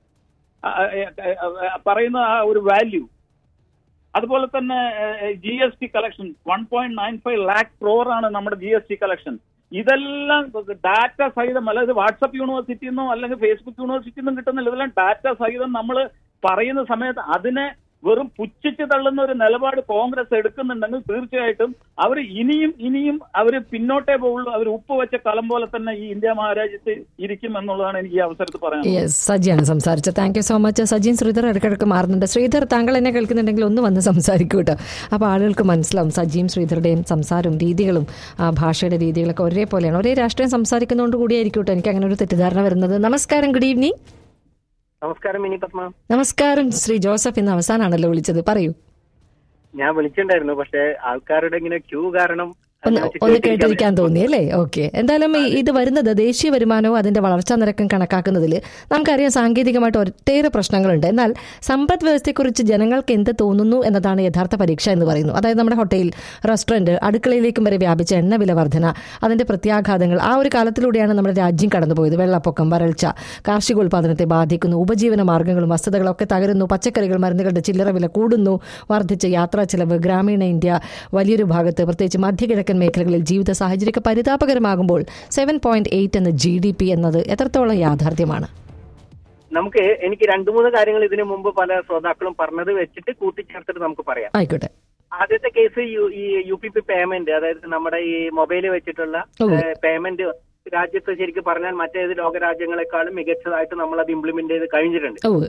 പറയുന്ന ആ ഒരു വാല്യൂ. അതുപോലെ തന്നെ G S T collection one point nine five lakh crore ആണ് നമ്മുടെ ജി എസ് ടി കളക്ഷൻ. ഇതെല്ലാം ഡാറ്റ സഹിതം, അല്ലാതെ വാട്സപ്പ് യൂണിവേഴ്സിറ്റിന്നോ അല്ലെങ്കിൽ ഫേസ്ബുക്ക് യൂണിവേഴ്സിറ്റിന്നും കിട്ടുന്നില്ല. ഇതെല്ലാം ഡാറ്റ സഹിതം നമ്മൾ പറയുന്ന സമയത്ത് അതിനെ വെറും പുച്ഛിച്ച് തള്ളുന്ന ഒരു നിലപാട് കോൺഗ്രസ് എടുക്കുന്നുണ്ടെങ്കിൽ തീർച്ചയായിട്ടും അവർ ഇനിയും ഇനിയും അവർ പിന്നോട്ടേ പോകുള്ളൂ. അവർ ഉപ്പ് വെച്ച കലം പോലെ തന്നെ ഈ ഇന്ത്യ മഹാരാജ്യത്ത് ഇരിക്കും എന്നുള്ളതാണ് എനിക്ക് ഈ അവസരത്തിൽ പറയാനുള്ളത്. സജിയാണ് സംസാരിച്ചത്. Thank you so much. Sajin Sridhar ഇടയ്ക്കിടയ്ക്ക് മാറുന്നുണ്ട്. ശ്രീധർ, താങ്കൾ എന്നെ കേൾക്കുന്നുണ്ടെങ്കിൽ ഒന്ന് വന്ന് സംസാരിക്കൂ കേട്ടോ. അപ്പോൾ ആളുകൾക്ക് മനസ്സിലാവും സജിയും ശ്രീധറുടെയും സംസാരവും രീതികളും ഭാഷയുടെ രീതികളൊക്കെ ഒരേപോലെയാണ്. ഒരേ രാഷ്ട്രീയം സംസാരിക്കുന്നതുകൊണ്ട് കൂടിയായിരിക്കും കേട്ടോ എനിക്ക് അങ്ങനെ ഒരു തെറ്റിദ്ധാരണ വരുന്നത്. നമസ്കാരം, ഗുഡ് ഈവനിങ്. നമസ്കാരം മിനി പത്മ. നമസ്കാരം ശ്രീ ജോസഫ്. ഇന്ന് അവസാനാണല്ലോ വിളിച്ചത്, പറയൂ. ഞാൻ വിളിച്ചിട്ടുണ്ടായിരുന്നു, പക്ഷെ ആൾക്കാരുടെ ഇങ്ങനെ ക്യൂ കാരണം ഒന്ന് ഒന്ന് കേട്ടിരിക്കാൻ തോന്നി അല്ലേ? ഓക്കെ. എന്തായാലും ഇത് വരുന്നത് ദേശീയ വരുമാനവും അതിന്റെ വളർച്ചാ നിരക്കും കണക്കാക്കുന്നതിൽ നമുക്കറിയാം സാങ്കേതികമായിട്ട് ഒട്ടേറെ പ്രശ്നങ്ങളുണ്ട്. എന്നാൽ സമ്പദ് വ്യവസ്ഥയെക്കുറിച്ച് ജനങ്ങൾക്ക് എന്ത് തോന്നുന്നു എന്നതാണ് യഥാർത്ഥ പരീക്ഷ എന്ന് പറയുന്നു. അതായത് നമ്മുടെ ഹോട്ടൽ, റെസ്റ്റോറന്റ്, അടുക്കളയിലേക്കും വരെ വ്യാപിച്ച എണ്ണ വില വർധന, അതിന്റെ പ്രത്യാഘാതങ്ങൾ, ആ ഒരു കാലത്തിലൂടെയാണ് നമ്മുടെ രാജ്യം കടന്നുപോയത്. വെള്ളപ്പൊക്കം, വരൾച്ച കാർഷികോൽപാദനത്തെ ബാധിക്കുന്നു, ഉപജീവന മാർഗ്ഗങ്ങളും വസ്തുതകളും ഒക്കെ തകരുന്നു, പച്ചക്കറികൾ, മരുന്നുകളുടെ ചില്ലറ വില കൂടുന്നു, വർദ്ധിച്ച യാത്രാ ചെലവ്, ഗ്രാമീണ ഇന്ത്യ വലിയൊരു ഭാഗത്ത് പ്രത്യേകിച്ച് മധ്യകിഴക്കൻ മേഖലകളിൽ ജീവിത സാഹചര്യമൊക്കെ പരിതാപകരമാകുമ്പോൾ സെവൻ പോയിന്റ് എയ്റ്റ് എന്ന ജി ഡി പി എന്നത് എത്രത്തോളം യാഥാർത്ഥ്യമാണ്? നമുക്ക് എനിക്ക് രണ്ടു മൂന്ന് കാര്യങ്ങൾ ഇതിനു മുമ്പ് പല ശ്രോതാക്കളും പറഞ്ഞത് വെച്ചിട്ട് കൂട്ടിച്ചേർത്തിട്ട് നമുക്ക് പറയാം. ആയിക്കോട്ടെ. ആദ്യത്തെ കേസ് ഈ യു പി പി പേയ്മെന്റ്, അതായത് നമ്മുടെ ഈ മൊബൈൽ വെച്ചിട്ടുള്ള പേയ്മെന്റ് രാജ്യത്ത് ശരിക്കും പറഞ്ഞാൽ മറ്റേത് ലോകരാജ്യങ്ങളെക്കാളും മികച്ചതായിട്ട് നമ്മൾ അത് ഇംപ്ലിമെന്റ് ചെയ്ത് കഴിഞ്ഞിട്ടുണ്ട്.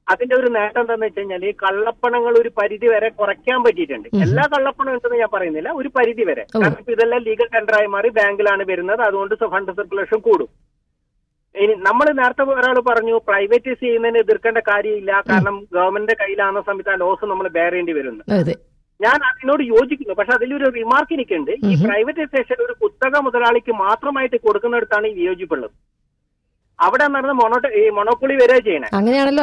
അതിന്റെ ഒരു നേട്ടം എന്താണെന്ന് വെച്ച് കഴിഞ്ഞാൽ ഈ കള്ളപ്പണങ്ങൾ ഒരു പരിധി വരെ കുറയ്ക്കാൻ പറ്റിയിട്ടുണ്ട്. എല്ലാ കള്ളപ്പണം ഉണ്ടെന്ന് ഞാൻ പറയുന്നില്ല, ഒരു പരിധി വരെ. കാരണം ഇപ്പൊ ഇതെല്ലാം ലീഗൽ ടെൻഡറായി മാറി ബാങ്കിലാണ് വരുന്നത്, അതുകൊണ്ട് ഫണ്ട് സർക്കുലേഷൻ കൂടും. ഇനി നമ്മൾ നേരത്തെ ഒരാൾ പറഞ്ഞു പ്രൈവറ്റൈസ് ചെയ്യുന്നതിന് എതിർക്കേണ്ട കാര്യമില്ല, കാരണം ഗവൺമെന്റിന്റെ കയ്യിലാകുന്ന സമയത്ത് ആ ലോസ് നമ്മൾ ബെയർ ചെയ്യേണ്ടി വരുന്നത്. ഞാൻ അതിനോട് യോജിക്കുന്നു. പക്ഷെ അതിലൊരു റിമാർക്ക് എനിക്കുണ്ട്. ഈ പ്രൈവറ്റൈസേഷൻ ഒരു കുത്തക മുതലാളിക്ക് മാത്രമായിട്ട് കൊടുക്കുന്നിടത്താണ് ഈ വിയോജിപ്പുള്ളത്. അവിടെ നടന്ന മൊണോ ഈ മൊണോപ്പൊളി വരിക ചെയ്യണേ. അങ്ങനെയാണല്ലോ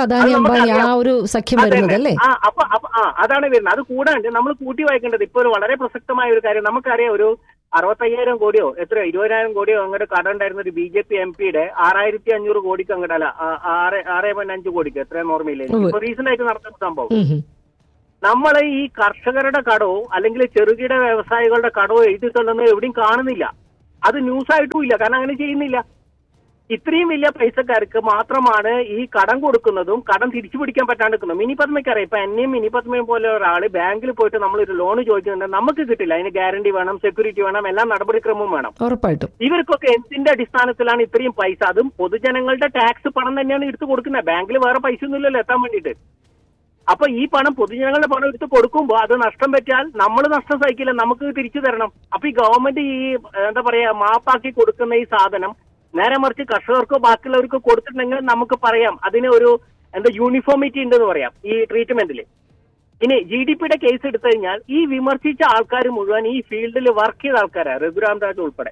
അപ്പൊ അപ്പൊ ആ അതാണ് വരുന്നത്. അത് കൂടാണ്ട് നമ്മൾ കൂട്ടി വായിക്കേണ്ടത് ഇപ്പോൾ ഒരു വളരെ പ്രസക്തമായ ഒരു കാര്യം നമുക്കറിയാം. ഒരു അറുപത്തയ്യായിരം കോടിയോ എത്ര ഇരുപതിനായിരം കോടിയോ അങ്ങോട്ട് കട ഉണ്ടായിരുന്ന ഒരു ബി ജെ പി എം പിയുടെ ആറായിരത്തി അഞ്ഞൂറ് കോടിക്ക് അങ്ങോട്ടല്ല ആറ് ആറ് പോയിന്റ് അഞ്ച് കോടിക്ക് എത്രയും ഓർമ്മയില്ലേ ഇപ്പൊ റീസെന്റ് ആയിട്ട് നടക്കുന്ന സംഭവം. നമ്മൾ ഈ കർഷകരുടെ കടവോ അല്ലെങ്കിൽ ചെറുകിട വ്യവസായികളുടെ കടവോ എഴുതിയിട്ടുണ്ടെന്ന് എവിടെയും കാണുന്നില്ല. അത് ന്യൂസായിട്ടും ഇല്ല, കാരണം അങ്ങനെ ചെയ്യുന്നില്ല. ഇത്രയും വലിയ പൈസക്കാർക്ക് മാത്രമാണ് ഈ കടം കൊടുക്കുന്നതും കടം തിരിച്ചു പിടിക്കാൻ പറ്റാണ്ടിരിക്കുന്നതും. മിനി പത്മയ്ക്കറിയാം. ഇപ്പൊ എന്നെയും മിനി പത്മയും പോലെ ഒരാൾ ബാങ്കിൽ പോയിട്ട് നമ്മളൊരു ലോൺ ചോദിക്കുന്നുണ്ട്, നമുക്ക് കിട്ടില്ല. അതിന് ഗ്യാരണ്ടി വേണം, സെക്യൂരിറ്റി വേണം, എല്ലാ നടപടിക്രമവും വേണം. ഉറപ്പായിട്ടും ഇവർക്കൊക്കെ എന്തിന്റെ അടിസ്ഥാനത്തിലാണ് ഇത്രയും പൈസ? അതും പൊതുജനങ്ങളുടെ ടാക്സ് പണം തന്നെയാണ് എടുത്തു കൊടുക്കുന്നത്. ബാങ്കിൽ വേറെ പൈസ ഒന്നുമില്ലല്ലോ എത്താൻ വേണ്ടിയിട്ട്. അപ്പൊ ഈ പണം പൊതുജനങ്ങളുടെ പണം എടുത്ത് കൊടുക്കുമ്പോൾ അത് നഷ്ടം പറ്റിയാൽ നമ്മൾ നഷ്ടം സഹിക്കില്ല, നമുക്ക് തിരിച്ചു തരണം. അപ്പൊ ഈ ഗവൺമെന്റ് ഈ എന്താ പറയാ മാപ്പാക്കി കൊടുക്കുന്ന ഈ സാധനം നേരെ മറിച്ച് കർഷകർക്കോ ബാക്കിയുള്ളവർക്കോ കൊടുത്തിട്ടുണ്ടെങ്കിൽ നമുക്ക് പറയാം അതിന് ഒരു എന്താ യൂണിഫോമിറ്റി ഉണ്ടെന്ന് പറയാം ഈ ട്രീറ്റ്മെന്റിൽ. ഇനി ജി ഡി പിയുടെ കേസ് എടുത്തു കഴിഞ്ഞാൽ ഈ വിമർശിച്ച ആൾക്കാർ മുഴുവൻ ഈ ഫീൽഡിൽ വർക്ക് ചെയ്ത ആൾക്കാരാണ്, രഘുറാം രാജ് ഉൾപ്പെടെ.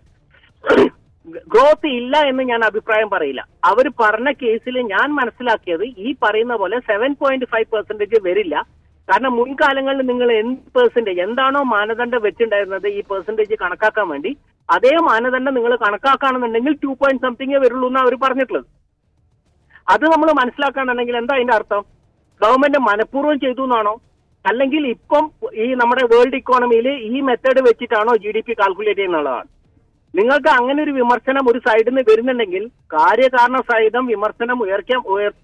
ഗ്രോത്ത് ഇല്ല എന്ന് ഞാൻ അഭിപ്രായം പറയില്ല. അവർ പറഞ്ഞ കേസിൽ ഞാൻ മനസ്സിലാക്കിയത് ഈ പറയുന്ന പോലെ സെവൻ പോയിന്റ് ഫൈവ് പെർസെന്റേജ് വരില്ല. കാരണം മുൻകാലങ്ങളിൽ നിങ്ങൾ എന്ത് പെർസെന്റേജ് എന്താണോ മാനദണ്ഡം വെച്ചിട്ടുണ്ടായിരുന്നത് ഈ പെർസെന്റേജ് കണക്കാക്കാൻ വേണ്ടി, അതേ മാനദണ്ഡം നിങ്ങൾ കണക്കാക്കുകയാണെന്നുണ്ടെങ്കിൽ ടു പോയിന്റ് സംതിങ്ങേ വരുള്ളൂ എന്നാണ് അവർ പറഞ്ഞിട്ടുള്ളത്. അത് നമ്മൾ മനസ്സിലാക്കുകയാണെന്നുണ്ടെങ്കിൽ എന്താ അതിന്റെ അർത്ഥം? ഗവൺമെന്റ് മനഃപൂർവ്വം ചെയ്തു എന്നാണോ, അല്ലെങ്കിൽ ഇപ്പം ഈ നമ്മുടെ വേൾഡ് ഇക്കോണമിയിൽ ഈ method വെച്ചിട്ടാണോ G D P calculate ചെയ്യുന്നുള്ളതാണ്. നിങ്ങൾക്ക് അങ്ങനെ ഒരു വിമർശനം ഒരു സൈഡിൽ നിന്ന് വരുന്നുണ്ടെങ്കിൽ കാര്യകാരണ സഹിതം വിമർശനം ഉയർക്കാൻ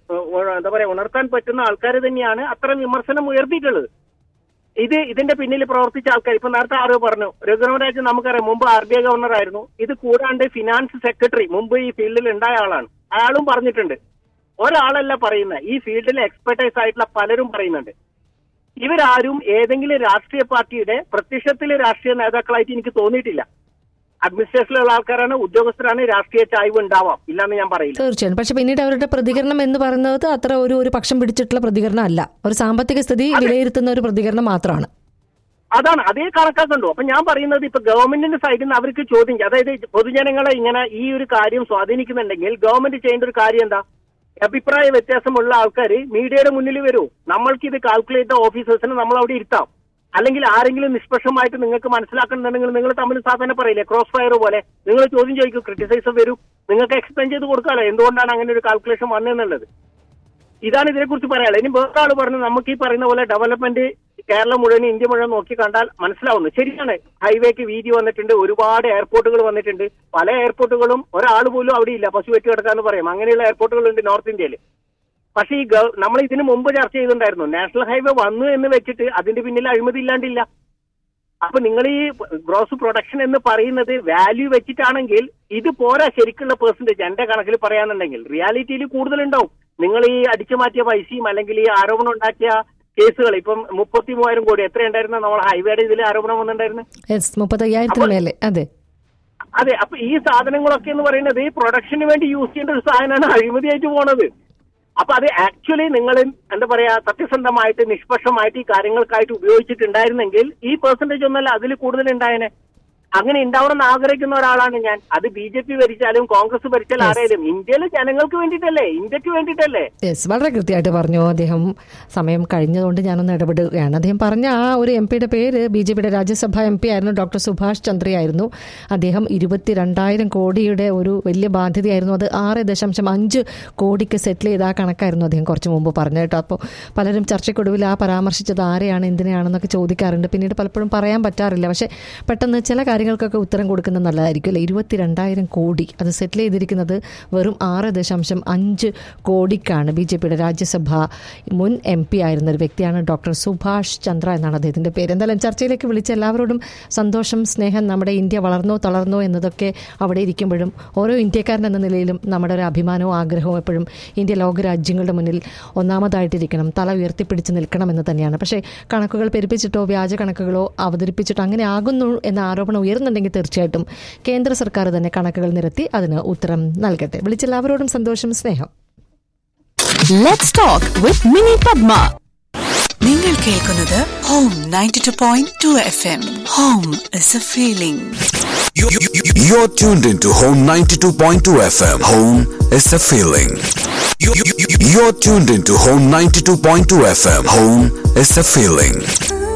എന്താ പറയാ ഉണർത്താൻ പറ്റുന്ന ആൾക്കാർ തന്നെയാണ് അത്തരം വിമർശനം ഉയർത്തിയിട്ടുള്ളത്. ഇത് ഇതിന്റെ പിന്നിൽ പ്രവർത്തിച്ച ആൾക്കാർ ഇപ്പൊ നേരത്തെ ആരോ പറഞ്ഞു, രഘുറാം രാജൻ നമുക്കറിയാം മുമ്പ് ആർ ബി ഐ ഗവർണർ ആയിരുന്നു. ഇത് കൂടാണ്ട് ഫിനാൻസ് സെക്രട്ടറി മുമ്പ് ഈ ഫീൽഡിൽ ഉണ്ടായ ആളാണ്. അയാളും പറഞ്ഞിട്ടുണ്ട്. ഒരാളല്ല പറയുന്നത്, ഈ ഫീൽഡിലെ എക്സ്പെർട്ടൈസ് ആയിട്ടുള്ള പലരും പറയുന്നുണ്ട്. ഇവരാരും ഏതെങ്കിലും രാഷ്ട്രീയ പാർട്ടിയുടെ പ്രത്യക്ഷത്തിലെ രാഷ്ട്രീയ നേതാക്കളായിട്ട് എനിക്ക് തോന്നിയിട്ടില്ല. അഡ്മിനിസ്ട്രേഷനിലുള്ള ആൾക്കാരാണ്, ഉദ്യോഗസ്ഥരാണ്, രാഷ്ട്രീയ ചായ്വ് ഉണ്ടാവാം, ഇല്ലാന്ന് ഞാൻ പറയില്ല. തീർച്ചയായും. പക്ഷെ പിന്നീട് അവരുടെ പ്രതികരണം എന്ന് പറയുന്നത് അത്ര ഒരു ഒരു പക്ഷം പിടിച്ചിട്ടുള്ള പ്രതികരണം അല്ല, ഒരു സാമ്പത്തിക സ്ഥിതി വിലയിരുത്തുന്ന ഒരു പ്രതികരണം മാത്രമാണ്. അതാണ് അതേ കണക്കാക്കണ്ടോ. അപ്പൊ ഞാൻ പറയുന്നത് ഇപ്പൊ ഗവൺമെന്റിന്റെ സൈഡിൽ നിന്ന് അവർക്ക് ചോദ്യം, അതായത് പൊതുജനങ്ങളെ ഇങ്ങനെ ഈ ഒരു കാര്യം സ്വാധീനിക്കുന്നുണ്ടെങ്കിൽ ഗവൺമെന്റ് ചെയ്യേണ്ട ഒരു കാര്യം എന്താ? അഭിപ്രായ വ്യത്യാസമുള്ള ആൾക്കാർ മീഡിയയുടെ മുന്നിൽ വരൂ, നമ്മൾക്ക് ഇത് കാൽക്കുലേറ്റ് ഓഫീസേഴ്സിനെ നമ്മൾ അവിടെ ഇരുത്താം. അല്ലെങ്കിൽ ആരെങ്കിലും നിഷ്പക്ഷമായിട്ട് നിങ്ങൾക്ക് മനസ്സിലാക്കുന്നുണ്ടെങ്കിൽ നിങ്ങൾ തമ്മിൽ സാധാരണ പറയില്ലേ ക്രോസ് ഫയർ പോലെ, നിങ്ങൾ ചോദ്യം ചോദിക്കും, ക്രിറ്റിസൈസ് വരൂ, നിങ്ങൾക്ക് എക്സ്പ്ലെയിൻ ചെയ്ത് കൊടുക്കാമല്ലോ എന്തുകൊണ്ടാണ് അങ്ങനെ ഒരു കാൽക്കുലേഷൻ വന്നതെന്നുള്ളത്. ഇതാണ് ഇതിനെക്കുറിച്ച് പറയാനുള്ളത്. ഇനി വേറെ ആൾ പറഞ്ഞു നമുക്ക് ഈ പറയുന്ന പോലെ ഡെവലപ്മെന്റ് കേരളം മുഴുവൻ ഇന്ത്യ മുഴുവൻ നോക്കി കണ്ടാൽ മനസ്സിലാവുന്നു. ശരിയാണ്, ഹൈവേക്ക് വീതി വന്നിട്ടുണ്ട്, ഒരുപാട് എയർപോർട്ടുകൾ വന്നിട്ടുണ്ട്. പല എയർപോർട്ടുകളും ഒരാൾ പോലും അവിടെ ഇല്ല, പശു വെട്ടി കിടക്കാന്ന് പറയും, അങ്ങനെയുള്ള എയർപോർട്ടുകളുണ്ട് നോർത്ത് ഇന്ത്യയിൽ. പക്ഷേ ഈ നമ്മൾ ഇതിനു മുമ്പ് ചർച്ച ചെയ്തിട്ടുണ്ടായിരുന്നു, നാഷണൽ ഹൈവേ വന്നു എന്ന് വെച്ചിട്ട് അതിന്റെ പിന്നിൽ അഴിമതി ഇല്ലാണ്ടില്ല. അപ്പൊ നിങ്ങൾ ഈ ഗ്രോസ് പ്രൊഡക്ഷൻ എന്ന് പറയുന്നത് വാല്യൂ വെച്ചിട്ടാണെങ്കിൽ ഇത് പോരാ ശരിക്കുള്ള പെർസെന്റേജ്. എന്റെ കണക്കിൽ പറയാന്നുണ്ടെങ്കിൽ റിയാലിറ്റിയിൽ കൂടുതലുണ്ടാവും. നിങ്ങൾ ഈ അടിച്ചു മാറ്റിയ പൈസയും അല്ലെങ്കിൽ ഈ ആരോപണം ഉണ്ടാക്കിയ കേസുകൾ ഇപ്പം മുപ്പത്തി മൂവായിരം കോടി എത്ര ഉണ്ടായിരുന്നു നമ്മൾ ഹൈവേയുടെ ഇതിൽ ആരോപണം വന്നിട്ടുണ്ടായിരുന്നു. അതെ അതെ അപ്പൊ ഈ സാധനങ്ങളൊക്കെ എന്ന് പറയുന്നത് ഈ പ്രൊഡക്ഷന് വേണ്ടി യൂസ് ചെയ്യേണ്ട ഒരു സാധനമാണ് അഴിമതിയായിട്ട് പോണത്. അപ്പൊ അത് ആക്ച്വലി നിങ്ങൾ എന്താ പറയാ സത്യസന്ധമായിട്ട് നിഷ്പക്ഷമായിട്ട് ഈ കാര്യങ്ങൾക്കായിട്ട് ഉപയോഗിച്ചിട്ടുണ്ടായിരുന്നെങ്കിൽ ഈ പെർസെന്റേജ് ഒന്നല്ല അതിൽ കൂടുതൽ ഉണ്ടായേനെ. അങ്ങനെ ഉണ്ടാവണമെന്ന് ആഗ്രഹിക്കുന്ന ഒരാളാണ് ഞാൻ. അത് ബി ജെ പി ഭരിച്ചാലും കോൺഗ്രസ് ഭരിച്ചാലും ആരായാലും ഇന്ത്യയിലെ ജനങ്ങൾക്ക് വേണ്ടിയിട്ടല്ലേ, ഇന്ത്യക്ക് വേണ്ടിയിട്ടല്ലേ. യെസ്, വളരെ കൃത്യമായിട്ട് പറഞ്ഞു അദ്ദേഹം. സമയം കഴിഞ്ഞതുകൊണ്ട് ഞാനൊന്ന് ഇടപെടുകയാണ്. അദ്ദേഹം പറഞ്ഞ ആ ഒരു എം പിയുടെ പേര് ബി ജെ പിയുടെ രാജ്യസഭാ എം പി ആയിരുന്നു, ഡോക്ടർ സുഭാഷ് ചന്ദ്രയായിരുന്നു. അദ്ദേഹം ഇരുപത്തിരണ്ടായിരം കോടിയുടെ ഒരു വലിയ ബാധ്യതയായിരുന്നു, അത് ആറ് ദശാംശം അഞ്ച് കോടിക്ക് സെറ്റിൽ ചെയ്ത ആ കണക്കായിരുന്നു അദ്ദേഹം കുറച്ച് മുമ്പ് പറഞ്ഞു കേട്ടോ. അപ്പോൾ പലരും ചർച്ചയ്ക്കൊടുവിൽ ആ പരാമർശിച്ചത് ആരെയാണ് എന്തിനാണെന്നൊക്കെ ചോദിക്കാറുണ്ട്, പിന്നീട് പലപ്പോഴും പറയാൻ പറ്റാറില്ല. പക്ഷേ പെട്ടെന്ന് ചില കാര്യങ്ങൾ കാര്യങ്ങൾക്കൊക്കെ ഉത്തരം കൊടുക്കുന്നത് നല്ലതായിരിക്കും അല്ലേ. ഇരുപത്തിരണ്ടായിരം കോടി അത് സെറ്റിൽ ചെയ്തിരിക്കുന്നത് വെറും ആറ് ദശാംശം അഞ്ച് കോടിക്കാണ്. ബി ജെ പിയുടെ രാജ്യസഭ മുൻ എം പി ആയിരുന്ന ഒരു വ്യക്തിയാണ് ഡോക്ടർ സുഭാഷ് ചന്ദ്ര എന്നാണ് അദ്ദേഹത്തിൻ്റെ പേര്. എന്തായാലും ചർച്ചയിലേക്ക് വിളിച്ച എല്ലാവരോടും സന്തോഷം, സ്നേഹം. നമ്മുടെ ഇന്ത്യ വളർന്നോ തളർന്നോ എന്നതൊക്കെ അവിടെ ഇരിക്കുമ്പോഴും ഓരോ ഇന്ത്യക്കാരൻ എന്ന നിലയിലും നമ്മുടെ ഒരു അഭിമാനവും ആഗ്രഹവും എപ്പോഴും ഇന്ത്യ ലോകരാജ്യങ്ങളുടെ മുന്നിൽ ഒന്നാമതായിട്ടിരിക്കണം, തല ഉയർത്തിപ്പിടിച്ച് നിൽക്കണം എന്ന് തന്നെയാണ്. പക്ഷേ കണക്കുകൾ പെരുപ്പിച്ചിട്ടോ വ്യാജ കണക്കുകളോ അവതരിപ്പിച്ചിട്ടോ അങ്ങനെ ആകുന്നു എന്ന ആരോപണം ഉയർന്നുണ്ടെങ്കിൽ തീർച്ചയായിട്ടും കേന്ദ്ര സർക്കാർ തന്നെ കണക്കുകൾ നിരത്തി അതിന് ഉത്തരം നൽകട്ടെ. വിളിച്ചെല്ലാവരോടും സന്തോഷം, സ്നേഹം. Let's talk with Mini Padma. നിങ്ങൾ കേൾക്കുന്നത് home ninety two point two F M. Home is a feeling. You, you, you, you're tuned into Home ninety-two point two F M. Home is a feeling. You, you, you, you're tuned into Home ninety-two point two F M. Home is a feeling.